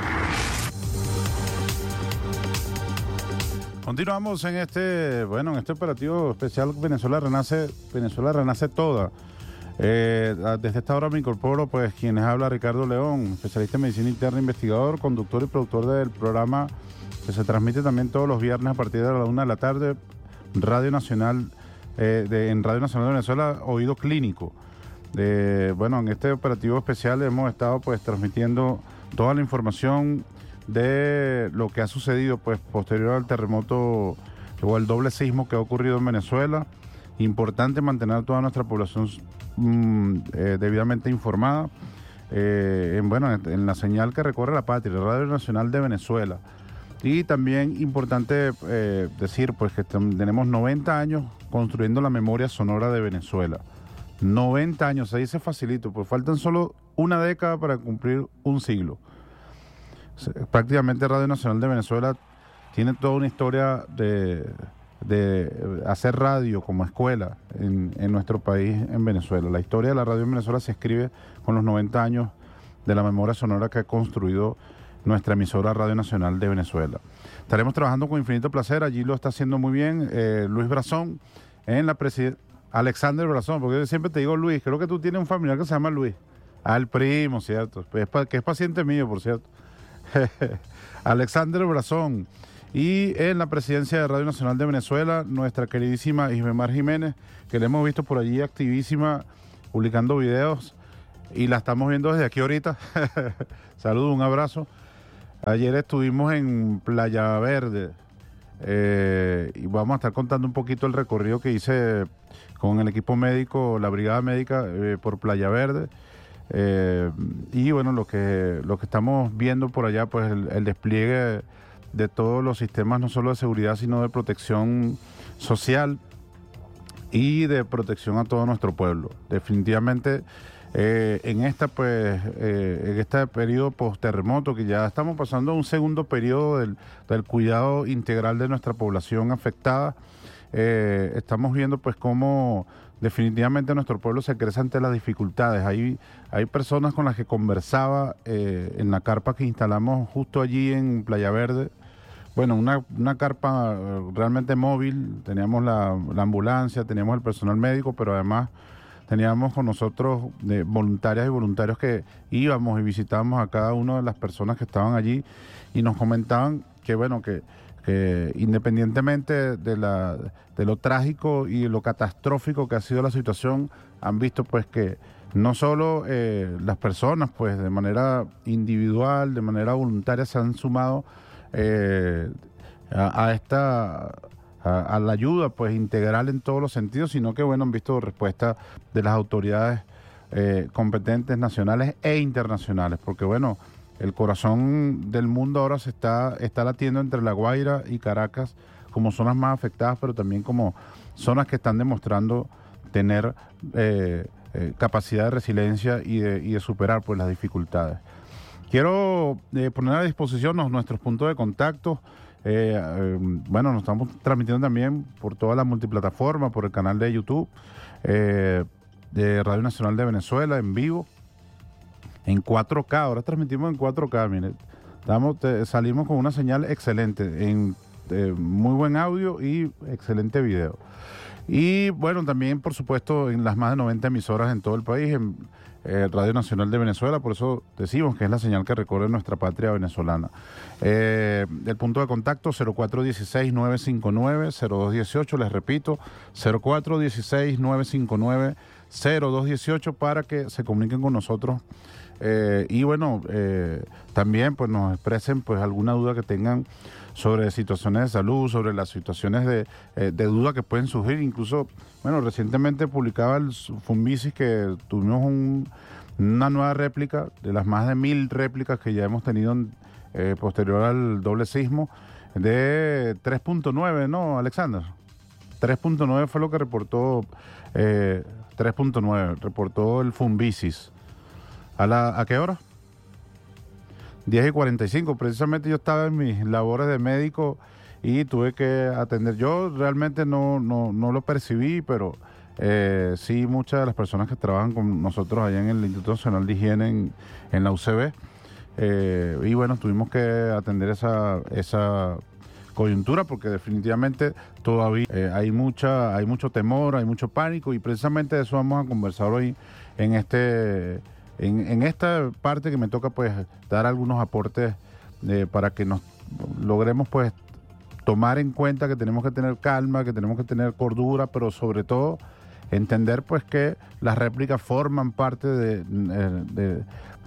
[SPEAKER 11] Continuamos en este, bueno, en este operativo especial Venezuela renace, Venezuela renace toda. Eh, desde esta hora me incorporo, pues, quienes habla Ricardo León, especialista en medicina interna, investigador, conductor y productor del programa que se transmite también todos los viernes a partir de la una de la tarde, Radio Nacional, eh, de, en Radio Nacional de Venezuela, Oído Clínico. Eh, bueno, en este operativo especial hemos estado, pues, transmitiendo toda la información de lo que ha sucedido, pues, posterior al terremoto o al doble sismo que ha ocurrido en Venezuela. Importante mantener a toda nuestra población mm, eh, debidamente informada eh, en, bueno, en, en la señal que recorre la patria, Radio Nacional de Venezuela. Y también importante eh, decir pues que tenemos noventa años construyendo la memoria sonora de Venezuela. noventa años, se dice facilito, pues faltan solo una década para cumplir un siglo. Prácticamente Radio Nacional de Venezuela tiene toda una historia de, de hacer radio como escuela en, en nuestro país, en Venezuela. La historia de la radio en Venezuela se escribe con los noventa años de la memoria sonora que ha construido nuestra emisora Radio Nacional de Venezuela. Estaremos trabajando con infinito placer, allí lo está haciendo muy bien eh, Luis Brazón, en la presidencia, Alexander Brazón, porque yo siempre te digo Luis, creo que tú tienes un familiar que se llama Luis. Ah, el primo, ¿cierto? Es pa, que es paciente mío, por cierto. Alexander Brazón. Y en la presidencia de Radio Nacional de Venezuela, nuestra queridísima Isbemar Jiménez, que la hemos visto por allí activísima, publicando videos, y la estamos viendo desde aquí ahorita. Saludos, un abrazo. Ayer estuvimos en Playa Verde, eh, y vamos a estar contando un poquito el recorrido que hice con el equipo médico, la brigada médica, eh, por Playa Verde. Eh, y bueno, lo que lo que estamos viendo por allá, pues el, el despliegue de todos los sistemas, no solo de seguridad, sino de protección social y de protección a todo nuestro pueblo. Definitivamente, eh, en esta pues eh, en este periodo post-terremoto, que ya estamos pasando a un segundo periodo del, del cuidado integral de nuestra población afectada, eh, estamos viendo pues cómo definitivamente nuestro pueblo se crece ante las dificultades. Hay, hay personas con las que conversaba eh, en la carpa que instalamos justo allí en Playa Verde. Bueno, una, una carpa realmente móvil. Teníamos la, la ambulancia, teníamos el personal médico, pero además teníamos con nosotros eh, voluntarias y voluntarios que íbamos y visitábamos a cada una de las personas que estaban allí y nos comentaban que, bueno, que que independientemente de la de lo trágico y lo catastrófico que ha sido la situación, han visto pues que no solo eh, las personas pues de manera individual, de manera voluntaria se han sumado eh, a, a esta a, a la ayuda pues integral en todos los sentidos, sino que bueno, han visto respuesta de las autoridades eh, competentes nacionales e internacionales, porque bueno, el corazón del mundo ahora se está, está latiendo entre La Guaira y Caracas como zonas más afectadas, pero también como zonas que están demostrando tener eh, eh, capacidad de resiliencia y de, y de superar pues las dificultades. Quiero eh, poner a disposición los, nuestros puntos de contacto. Eh, eh, bueno, nos estamos transmitiendo también por toda la multiplataforma, por el canal de YouTube eh, de Radio Nacional de Venezuela en vivo. En cuatro K, ahora transmitimos en cuatro K, mire, estamos, te, salimos con una señal excelente, en eh, muy buen audio y excelente video. Y bueno, también por supuesto en las más de noventa emisoras en todo el país, en eh, Radio Nacional de Venezuela, por eso decimos que es la señal que recorre nuestra patria venezolana. Eh, el punto de contacto cero cuatro uno seis, nueve cinco nueve, cero dos uno ocho, les repito, cero cuatro uno seis, nueve cinco nueve, cero dos uno ocho para que se comuniquen con nosotros. Eh, y bueno, eh, también pues nos expresen pues alguna duda que tengan sobre situaciones de salud, sobre las situaciones de, eh, de duda que pueden surgir. Incluso, bueno, recientemente publicaba el Fumbisis que tuvimos un, una nueva réplica de las más de mil réplicas que ya hemos tenido eh, posterior al doble sismo de tres punto nueve, ¿no, Alexander? tres punto nueve fue lo que reportó, eh, tres punto nueve reportó el Fumbisis. ¿A, la, ¿A qué hora? diez y cuarenta y cinco. Precisamente yo estaba en mis labores de médico y tuve que atender. Yo realmente no, no, no lo percibí, pero eh, sí muchas de las personas que trabajan con nosotros allá en el Instituto Nacional de Higiene en, en la U C B. Eh, y bueno, tuvimos que atender esa, esa coyuntura porque definitivamente todavía eh, hay, mucha, hay mucho temor, hay mucho pánico y precisamente de eso vamos a conversar hoy en este... En, en esta parte que me toca pues dar algunos aportes eh, para que nos logremos pues tomar en cuenta que tenemos que tener calma, que tenemos que tener cordura, pero sobre todo entender pues que las réplicas forman parte de, de, de,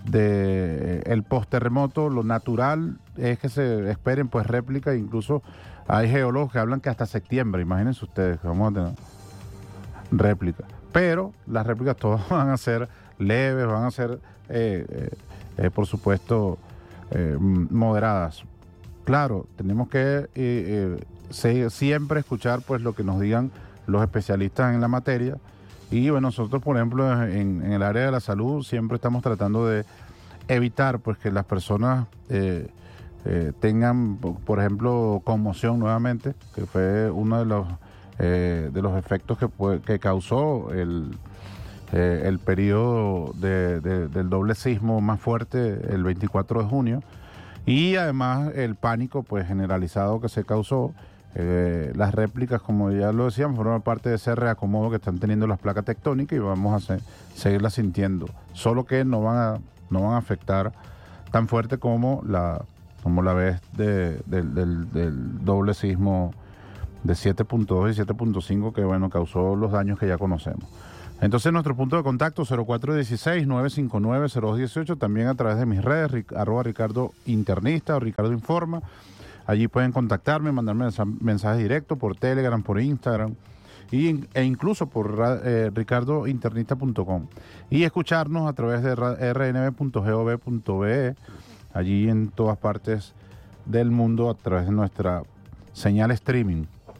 [SPEAKER 11] de el post-terremoto. Lo natural es que se esperen pues réplicas, incluso hay geólogos que hablan que hasta septiembre, imagínense ustedes que vamos a tener réplicas, pero las réplicas todas van a ser leves, van a ser, eh, eh, eh, por supuesto, eh, moderadas. claro, tenemos que eh, eh, se, siempre escuchar pues lo que nos digan los especialistas en la materia. Y bueno, nosotros, por ejemplo, en, en el área de la salud siempre estamos tratando de evitar pues que las personas eh, eh, tengan, por ejemplo, conmoción nuevamente, que fue uno de los eh, de los efectos que, que causó el, eh, el periodo de, de, del doble sismo más fuerte el veinticuatro de junio, y además el pánico pues generalizado que se causó. Eh, las réplicas, como ya lo decíamos, forman parte de ese reacomodo que están teniendo las placas tectónicas y vamos a se, seguirlas sintiendo, solo que no van a no van a afectar tan fuerte como la como la vez de, de, del, del doble sismo de siete punto dos y siete punto cinco que bueno causó los daños que ya conocemos. Entonces nuestro punto de contacto cero cuatro uno seis, nueve cinco nueve, cero dos uno ocho, también a través de mis redes, ric, arroba Ricardo Internista o Ricardo Informa. Allí pueden contactarme, mandarme mensajes directos por Telegram, por Instagram y, e incluso por eh, ricardo internista punto com, y escucharnos a través de r n b punto gov punto b e, allí en todas partes del mundo a través de nuestra señal streaming.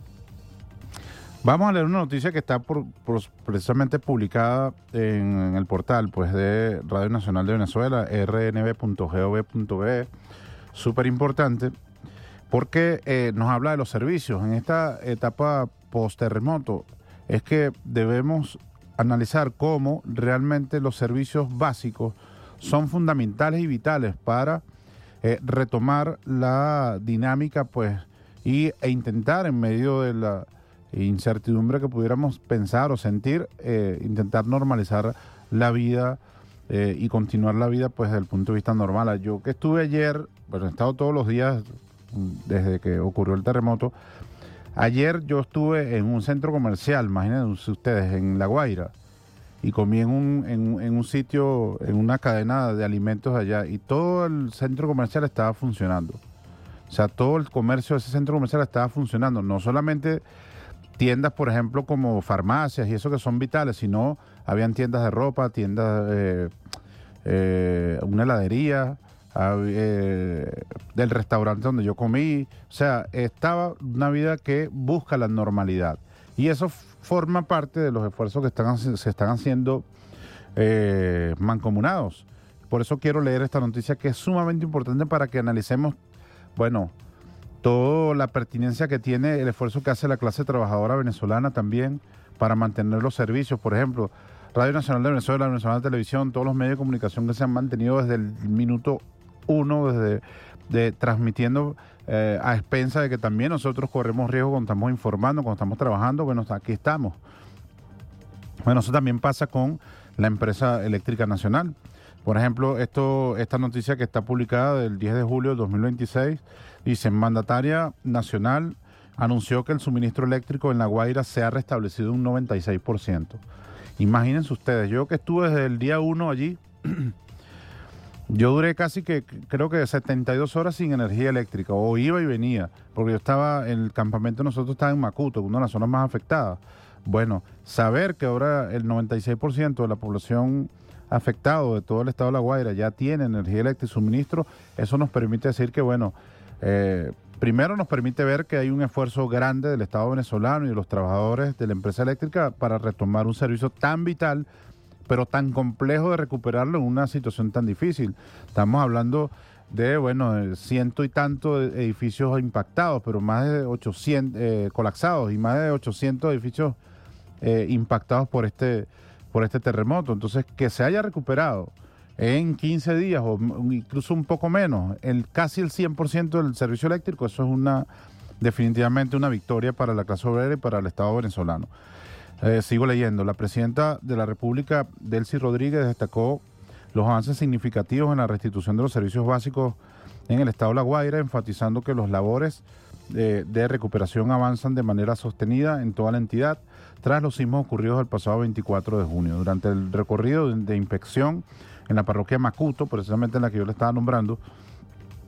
[SPEAKER 11] Vamos a leer una noticia que está por, por, precisamente publicada en, en el portal pues de Radio Nacional de Venezuela, r n b punto gov punto b e, súper importante, porque eh, nos habla de los servicios. En esta etapa post-terremoto es que debemos analizar cómo realmente los servicios básicos son fundamentales y vitales para eh, retomar la dinámica pues y, e intentar en medio de la incertidumbre que pudiéramos pensar o sentir, eh, intentar normalizar la vida eh, y continuar la vida pues desde el punto de vista normal. Yo que estuve ayer, bueno, he estado todos los días desde que ocurrió el terremoto. Ayer yo estuve en un centro comercial, imagínense ustedes, en La Guaira, y comí en un, en, en un sitio, en una cadena de alimentos allá, y todo el centro comercial estaba funcionando. O sea, todo el comercio de ese centro comercial estaba funcionando. No solamente tiendas, por ejemplo, como farmacias y eso que son vitales, sino habían tiendas de ropa, tiendas, eh, eh, una heladería, Eh, del restaurante donde yo comí. O sea, estaba una vida que busca la normalidad, y eso forma parte de los esfuerzos que están, se están haciendo eh, mancomunados. Por eso quiero leer esta noticia, que es sumamente importante para que analicemos, bueno, toda la pertinencia que tiene el esfuerzo que hace la clase trabajadora venezolana también para mantener los servicios. Por ejemplo, Radio Nacional de Venezuela, Radio Nacional de Televisión, todos los medios de comunicación que se han mantenido desde el minuto uno, desde de, transmitiendo eh, a expensa de que también nosotros corremos riesgo cuando estamos informando, cuando estamos trabajando. Bueno, aquí estamos. Bueno, eso también pasa con la empresa eléctrica nacional. Por ejemplo, esto, esta noticia que está publicada del diez de julio de dos mil veintiséis, dice: mandataria nacional anunció que el suministro eléctrico en La Guaira se ha restablecido un noventa y seis por ciento. Imagínense ustedes, yo que estuve desde el día uno allí, yo duré casi que, creo que setenta y dos horas sin energía eléctrica, o iba y venía, porque yo estaba en el campamento, nosotros estaba en Macuto, una de las zonas más afectadas. Bueno, saber que ahora el noventa y seis por ciento de la población afectado de todo el estado de La Guaira ya tiene energía eléctrica y suministro, eso nos permite decir que, bueno, eh, primero nos permite ver que hay un esfuerzo grande del Estado venezolano y de los trabajadores de la empresa eléctrica para retomar un servicio tan vital, pero tan complejo de recuperarlo en una situación tan difícil. Estamos hablando de, bueno, de ciento y tanto edificios impactados, pero más de ochocientos eh, colapsados, y más de ochocientos edificios eh, impactados por este, por este terremoto. Entonces, que se haya recuperado en quince días o incluso un poco menos, el casi el cien por ciento del servicio eléctrico, eso es una definitivamente una victoria para la clase obrera y para el Estado venezolano. Eh, sigo leyendo. La presidenta de la República, Delcy Rodríguez, destacó los avances significativos en la restitución de los servicios básicos en el estado de La Guaira, enfatizando que los labores de, de recuperación avanzan de manera sostenida en toda la entidad tras los sismos ocurridos el pasado veinticuatro de junio. Durante el recorrido de, de inspección en la parroquia Macuto, precisamente en la que yo le estaba nombrando,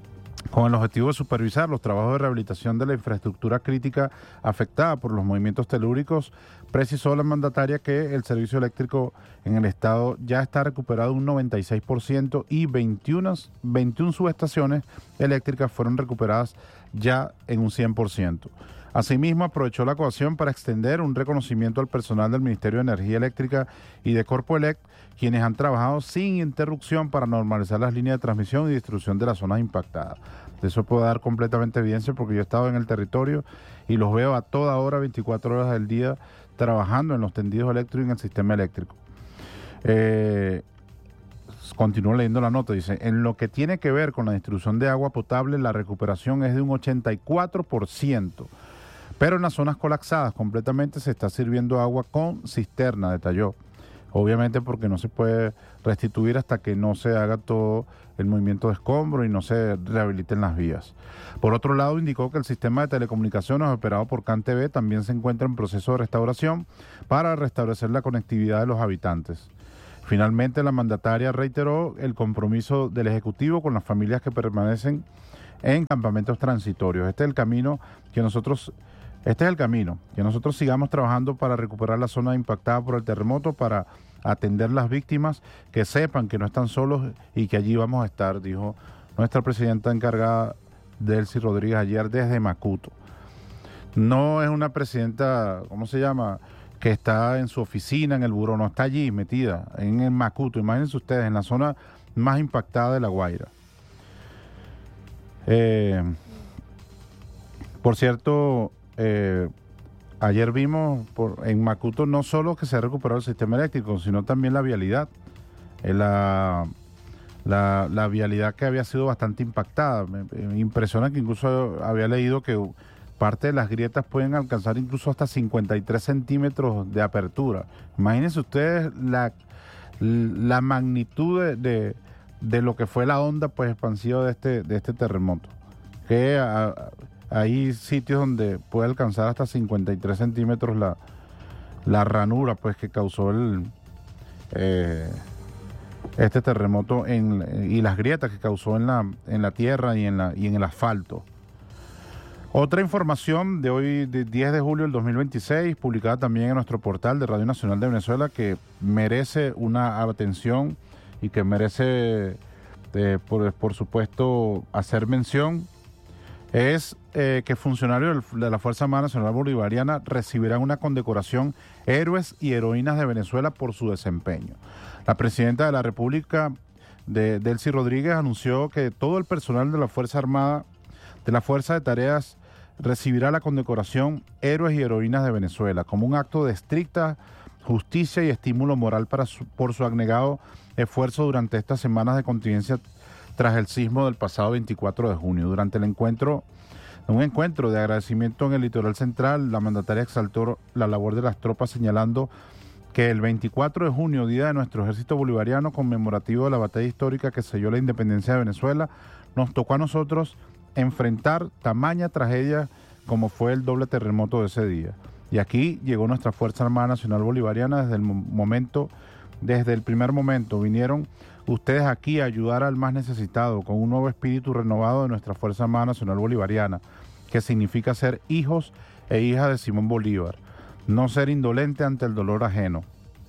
[SPEAKER 11] con el objetivo de supervisar los trabajos de rehabilitación de la infraestructura crítica afectada por los movimientos telúricos. Precisó la mandataria que el servicio eléctrico en el estado ya está recuperado un noventa y seis por ciento y veintiuna, veintiuna subestaciones eléctricas fueron recuperadas ya en un cien por ciento. Asimismo, aprovechó la ocasión para extender un reconocimiento al personal del Ministerio de Energía Eléctrica y de Corpoelec, quienes han trabajado sin interrupción para normalizar las líneas de transmisión y distribución de las zonas impactadas. De eso puedo dar completamente evidencia porque yo he estado en el territorio y los veo a toda hora, veinticuatro horas del día, trabajando en los tendidos eléctricos y en el sistema eléctrico. Eh, continúo leyendo la nota, dice, en lo que tiene que ver con la distribución de agua potable, la recuperación es de un ochenta y cuatro por ciento. Pero en las zonas colapsadas completamente se está sirviendo agua con cisterna, detalló. Obviamente porque no se puede restituir hasta que no se haga todo el movimiento de escombro y no se rehabiliten las vías. Por otro lado, indicó que el sistema de telecomunicaciones operado por CanTV también se encuentra en proceso de restauración para restablecer la conectividad de los habitantes. Finalmente, la mandataria reiteró el compromiso del Ejecutivo con las familias que permanecen en campamentos transitorios. Este es el camino que nosotros... Este es el camino, que nosotros sigamos trabajando para recuperar la zona impactada por el terremoto, para atender las víctimas, que sepan que no están solos y que allí vamos a estar, dijo nuestra presidenta encargada, Delcy Rodríguez, ayer desde Macuto. No es una presidenta, ¿cómo se llama?, que está en su oficina, en el buró, no, está allí metida, en el Macuto, imagínense ustedes, en la zona más impactada de La Guaira. Eh, por cierto... Eh, ayer vimos por, en Macuto no solo que se ha recuperado el sistema eléctrico, sino también la vialidad. Eh, la, la, la vialidad que había sido bastante impactada. Me, me impresiona que incluso había leído que parte de las grietas pueden alcanzar incluso hasta cincuenta y tres centímetros de apertura. Imagínense ustedes la, la magnitud de, de, de lo que fue la onda pues expansiva de este, de este terremoto. Que a, hay sitios donde puede alcanzar hasta cincuenta y tres centímetros la, la ranura pues que causó el eh, este terremoto en, y las grietas que causó en la, en la tierra y en, la, y en el asfalto. Otra información de hoy, de diez de julio del dos mil veintiséis, publicada también en nuestro portal de Radio Nacional de Venezuela, que merece una atención y que merece, eh, por, por supuesto, hacer mención. Es eh, que funcionarios de la Fuerza Armada Nacional Bolivariana recibirán una condecoración Héroes y Heroínas de Venezuela por su desempeño. La presidenta de la República, de, Delcy Rodríguez, anunció que todo el personal de la Fuerza Armada, de la Fuerza de Tareas, recibirá la condecoración Héroes y Heroínas de Venezuela como un acto de estricta justicia y estímulo moral para su, por su abnegado esfuerzo durante estas semanas de contingencia tras el sismo del pasado veinticuatro de junio. Durante el encuentro, un encuentro de agradecimiento en el litoral central, la mandataria exaltó la labor de las tropas, señalando que el veinticuatro de junio, día de nuestro ejército bolivariano, conmemorativo de la batalla histórica que selló la independencia de Venezuela, nos tocó a nosotros enfrentar tamaña tragedia como fue el doble terremoto de ese día. Y aquí llegó nuestra Fuerza Armada Nacional Bolivariana desde el momento, desde el primer momento, vinieron ustedes aquí a ayudar al más necesitado con un nuevo espíritu renovado de nuestra Fuerza Armada Nacional Bolivariana, que significa ser hijos e hijas de Simón Bolívar, no ser indolente ante el dolor ajeno.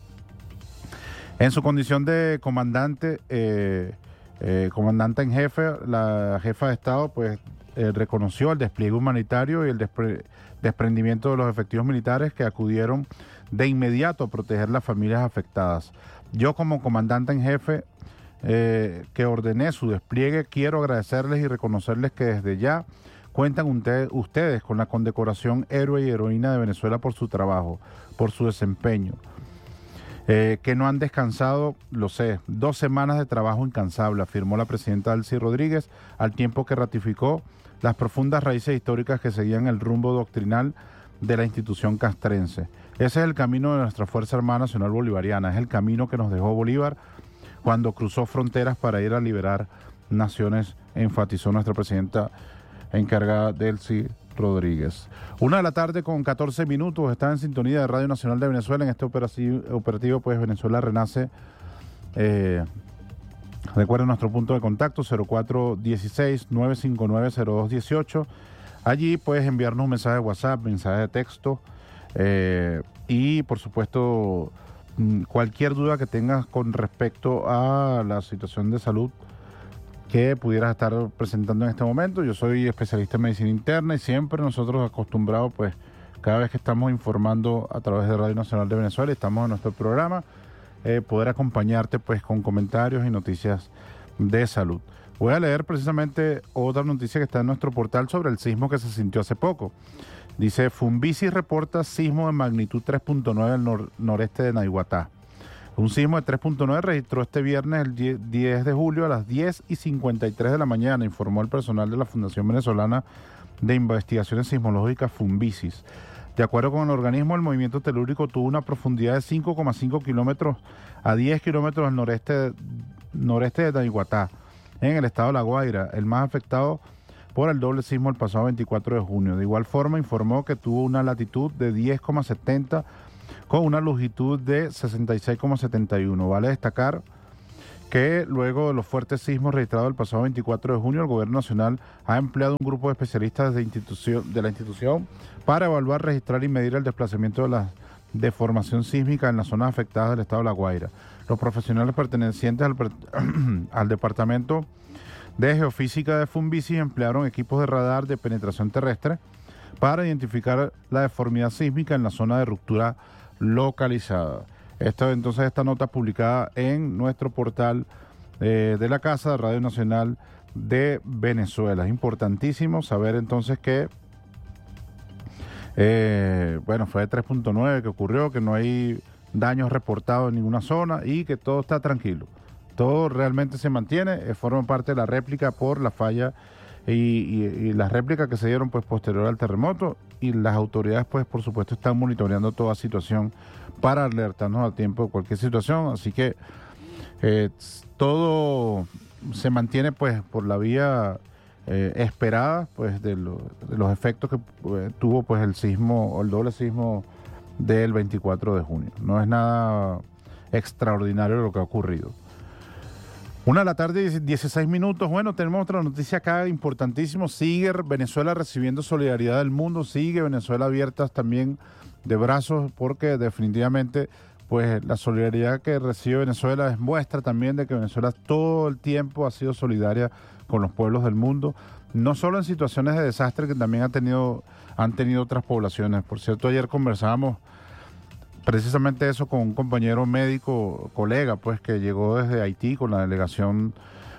[SPEAKER 11] En su condición de comandante, eh, eh, comandante en jefe, la jefa de Estado pues eh, reconoció el despliegue humanitario y el despre- desprendimiento de los efectivos militares que acudieron de inmediato a proteger las familias afectadas. Yo como comandante en jefe eh, que ordené su despliegue, quiero agradecerles y reconocerles que desde ya cuentan usted, ustedes con la condecoración Héroe y Heroína de Venezuela por su trabajo, por su desempeño, eh, que no han descansado, lo sé, dos semanas de trabajo incansable, afirmó la presidenta Delcy Rodríguez, al tiempo que ratificó las profundas raíces históricas que seguían el rumbo doctrinal de la institución castrense. Ese es el camino de nuestra Fuerza Armada Nacional Bolivariana, es el camino que nos dejó Bolívar cuando cruzó fronteras para ir a liberar naciones, enfatizó nuestra presidenta encargada Delcy Rodríguez. Una de la tarde con catorce minutos, está en sintonía de Radio Nacional de Venezuela en este operativo, operativo pues Venezuela Renace, eh, Recuerden nuestro punto de contacto cero cuatro uno seis, nueve cinco nueve, cero dos uno ocho. Allí puedes enviarnos un mensaje de WhatsApp, mensaje de texto eh, y por supuesto cualquier duda que tengas con respecto a la situación de salud que pudieras estar presentando en este momento. Yo soy especialista en medicina interna y siempre nosotros acostumbrados, pues cada vez que estamos informando a través de Radio Nacional de Venezuela, estamos en nuestro programa, eh, poder acompañarte pues con comentarios y noticias de salud. Voy a leer precisamente otra noticia que está en nuestro portal sobre el sismo que se sintió hace poco. Dice, Funvisis reporta sismo de magnitud tres punto nueve al nor noreste de Naiguatá. Un sismo de tres punto nueve registró este viernes el diez de julio a las diez y cincuenta y tres de la mañana, informó el personal de la Fundación Venezolana de Investigaciones Sismológicas Funvisis. De acuerdo con el organismo, el movimiento telúrico tuvo una profundidad de cinco coma cinco kilómetros a diez kilómetros al noreste, noreste de Naiguatá, en el estado de La Guaira, el más afectado por el doble sismo el pasado veinticuatro de junio. De igual forma, informó que tuvo una latitud de diez coma setenta con una longitud de sesenta y seis coma setenta y uno. Vale destacar que luego de los fuertes sismos registrados el pasado veinticuatro de junio, el Gobierno Nacional ha empleado un grupo de especialistas de, institución, de la institución para evaluar, registrar y medir el desplazamiento de la deformación sísmica en las zonas afectadas del estado de La Guaira. Los profesionales pertenecientes al, al Departamento de Geofísica de Funvisis emplearon equipos de radar de penetración terrestre para identificar la deformidad sísmica en la zona de ruptura localizada. Esto, entonces, esta nota publicada en nuestro portal eh, de la Casa de Radio Nacional de Venezuela. Es importantísimo saber entonces que, eh, bueno, fue de tres punto nueve que ocurrió, que no hay daños reportados en ninguna zona y que todo está tranquilo. Todo realmente se mantiene, eh, forma parte de la réplica por la falla y, y, y las réplicas que se dieron pues posterior al terremoto, y las autoridades pues por supuesto están monitoreando toda situación para alertarnos a tiempo de cualquier situación, así que eh, todo se mantiene pues por la vía eh, esperada pues de, lo, de los efectos que eh, tuvo pues el sismo o el doble sismo del veinticuatro de junio. No es nada extraordinario lo que ha ocurrido. Una de la tarde, dieciséis minutos. Bueno, tenemos otra noticia acá importantísimo. Sigue Venezuela recibiendo solidaridad del mundo, sigue Venezuela abierta también de brazos, porque definitivamente pues la solidaridad que recibe Venezuela es muestra también de que Venezuela todo el tiempo ha sido solidaria con los pueblos del mundo, no solo en situaciones de desastre que también ha tenido, han tenido otras poblaciones. Por cierto, ayer conversábamos precisamente eso con un compañero médico, colega, pues que llegó desde Haití con la delegación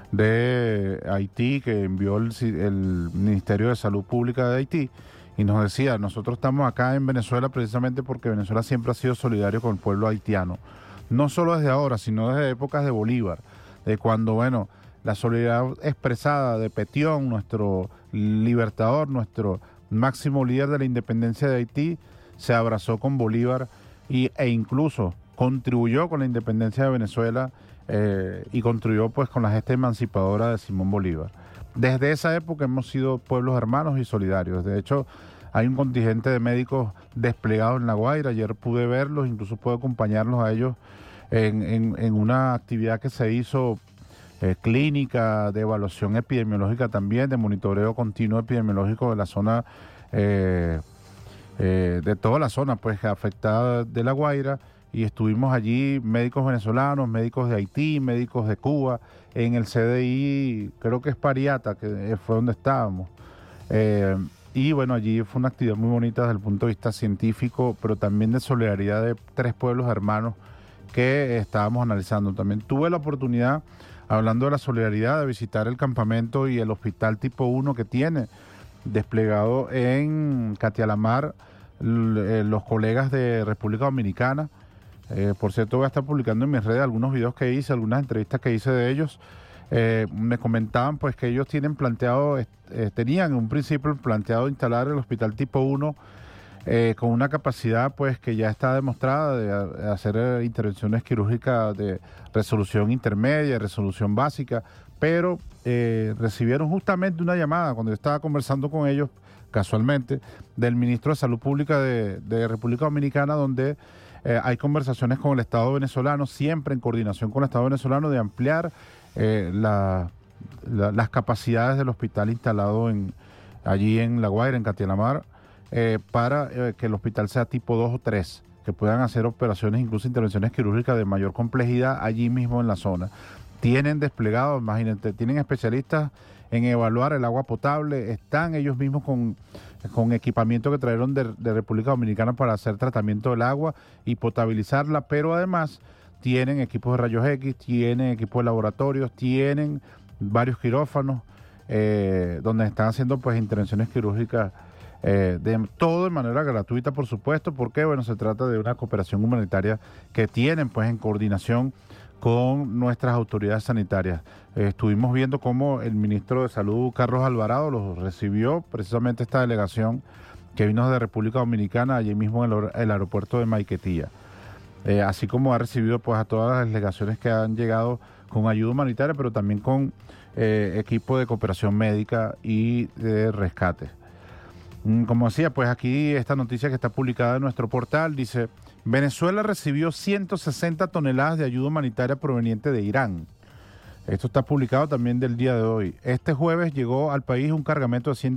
[SPEAKER 11] de Haití que envió el, el Ministerio de Salud Pública de Haití, y nos decía, nosotros estamos acá en Venezuela precisamente porque Venezuela siempre ha sido solidario con el pueblo haitiano, no solo desde ahora, sino desde épocas de Bolívar, de cuando, bueno, la solidaridad expresada de Petión, nuestro libertador, nuestro máximo líder de la independencia de Haití, se abrazó con Bolívar y, e incluso contribuyó con la independencia de Venezuela eh, y contribuyó pues con la gesta emancipadora de Simón Bolívar. Desde esa época hemos sido pueblos hermanos y solidarios. De hecho, hay un contingente de médicos desplegados en La Guaira. Ayer pude verlos, incluso pude acompañarlos a ellos en, en, en una actividad que se hizo eh, clínica, de evaluación epidemiológica también, de monitoreo continuo epidemiológico de la zona, eh, eh, de toda la zona pues afectada de La Guaira. Y estuvimos allí médicos venezolanos, médicos de Haití, médicos de Cuba, en el C D I, creo que es Pariata, que fue donde estábamos. Eh, y bueno, allí fue una actividad muy bonita desde el punto de vista científico, pero también de solidaridad de tres pueblos hermanos que estábamos analizando. También tuve la oportunidad, hablando de la solidaridad, de visitar el campamento y el hospital tipo uno que tiene desplegado en Catialamar los colegas de República Dominicana. Eh, por cierto, voy a estar publicando en mis redes algunos videos que hice, algunas entrevistas que hice de ellos. Eh, me comentaban pues que ellos tienen planteado, eh, tenían en un principio planteado instalar el hospital tipo uno eh, con una capacidad pues que ya está demostrada de, de hacer eh, intervenciones quirúrgicas de resolución intermedia, resolución básica, pero eh, recibieron justamente una llamada cuando yo estaba conversando con ellos, casualmente, del ministro de Salud Pública de, de República Dominicana, donde Eh, hay conversaciones con el Estado venezolano, siempre en coordinación con el Estado venezolano, de ampliar eh, la, la, las capacidades del hospital instalado en, allí en La Guaira, en Catialamar, eh, para eh, que el hospital sea tipo dos o tres, que puedan hacer operaciones, incluso intervenciones quirúrgicas de mayor complejidad allí mismo en la zona. Tienen desplegado, imagínate, tienen especialistas en evaluar el agua potable, están ellos mismos con, con equipamiento que trajeron de, de República Dominicana para hacer tratamiento del agua y potabilizarla, pero además tienen equipos de rayos X, tienen equipos de laboratorios, tienen varios quirófanos, eh, donde están haciendo pues intervenciones quirúrgicas, eh, de todo de manera gratuita, por supuesto, porque bueno, se trata de una cooperación humanitaria que tienen pues en coordinación con nuestras autoridades sanitarias. Eh, estuvimos viendo cómo el ministro de Salud, Carlos Alvarado, los recibió precisamente esta delegación que vino de República Dominicana, allí mismo en el, el aeropuerto de Maiquetía. Eh, así como ha recibido pues a todas las delegaciones que han llegado con ayuda humanitaria, pero también con eh, equipo de cooperación médica y de rescate. Mm, como decía, pues aquí esta noticia que está publicada en nuestro portal dice: Venezuela recibió ciento sesenta toneladas de ayuda humanitaria proveniente de Irán. Esto está publicado también del día de hoy. Este jueves llegó al país un cargamento de ciento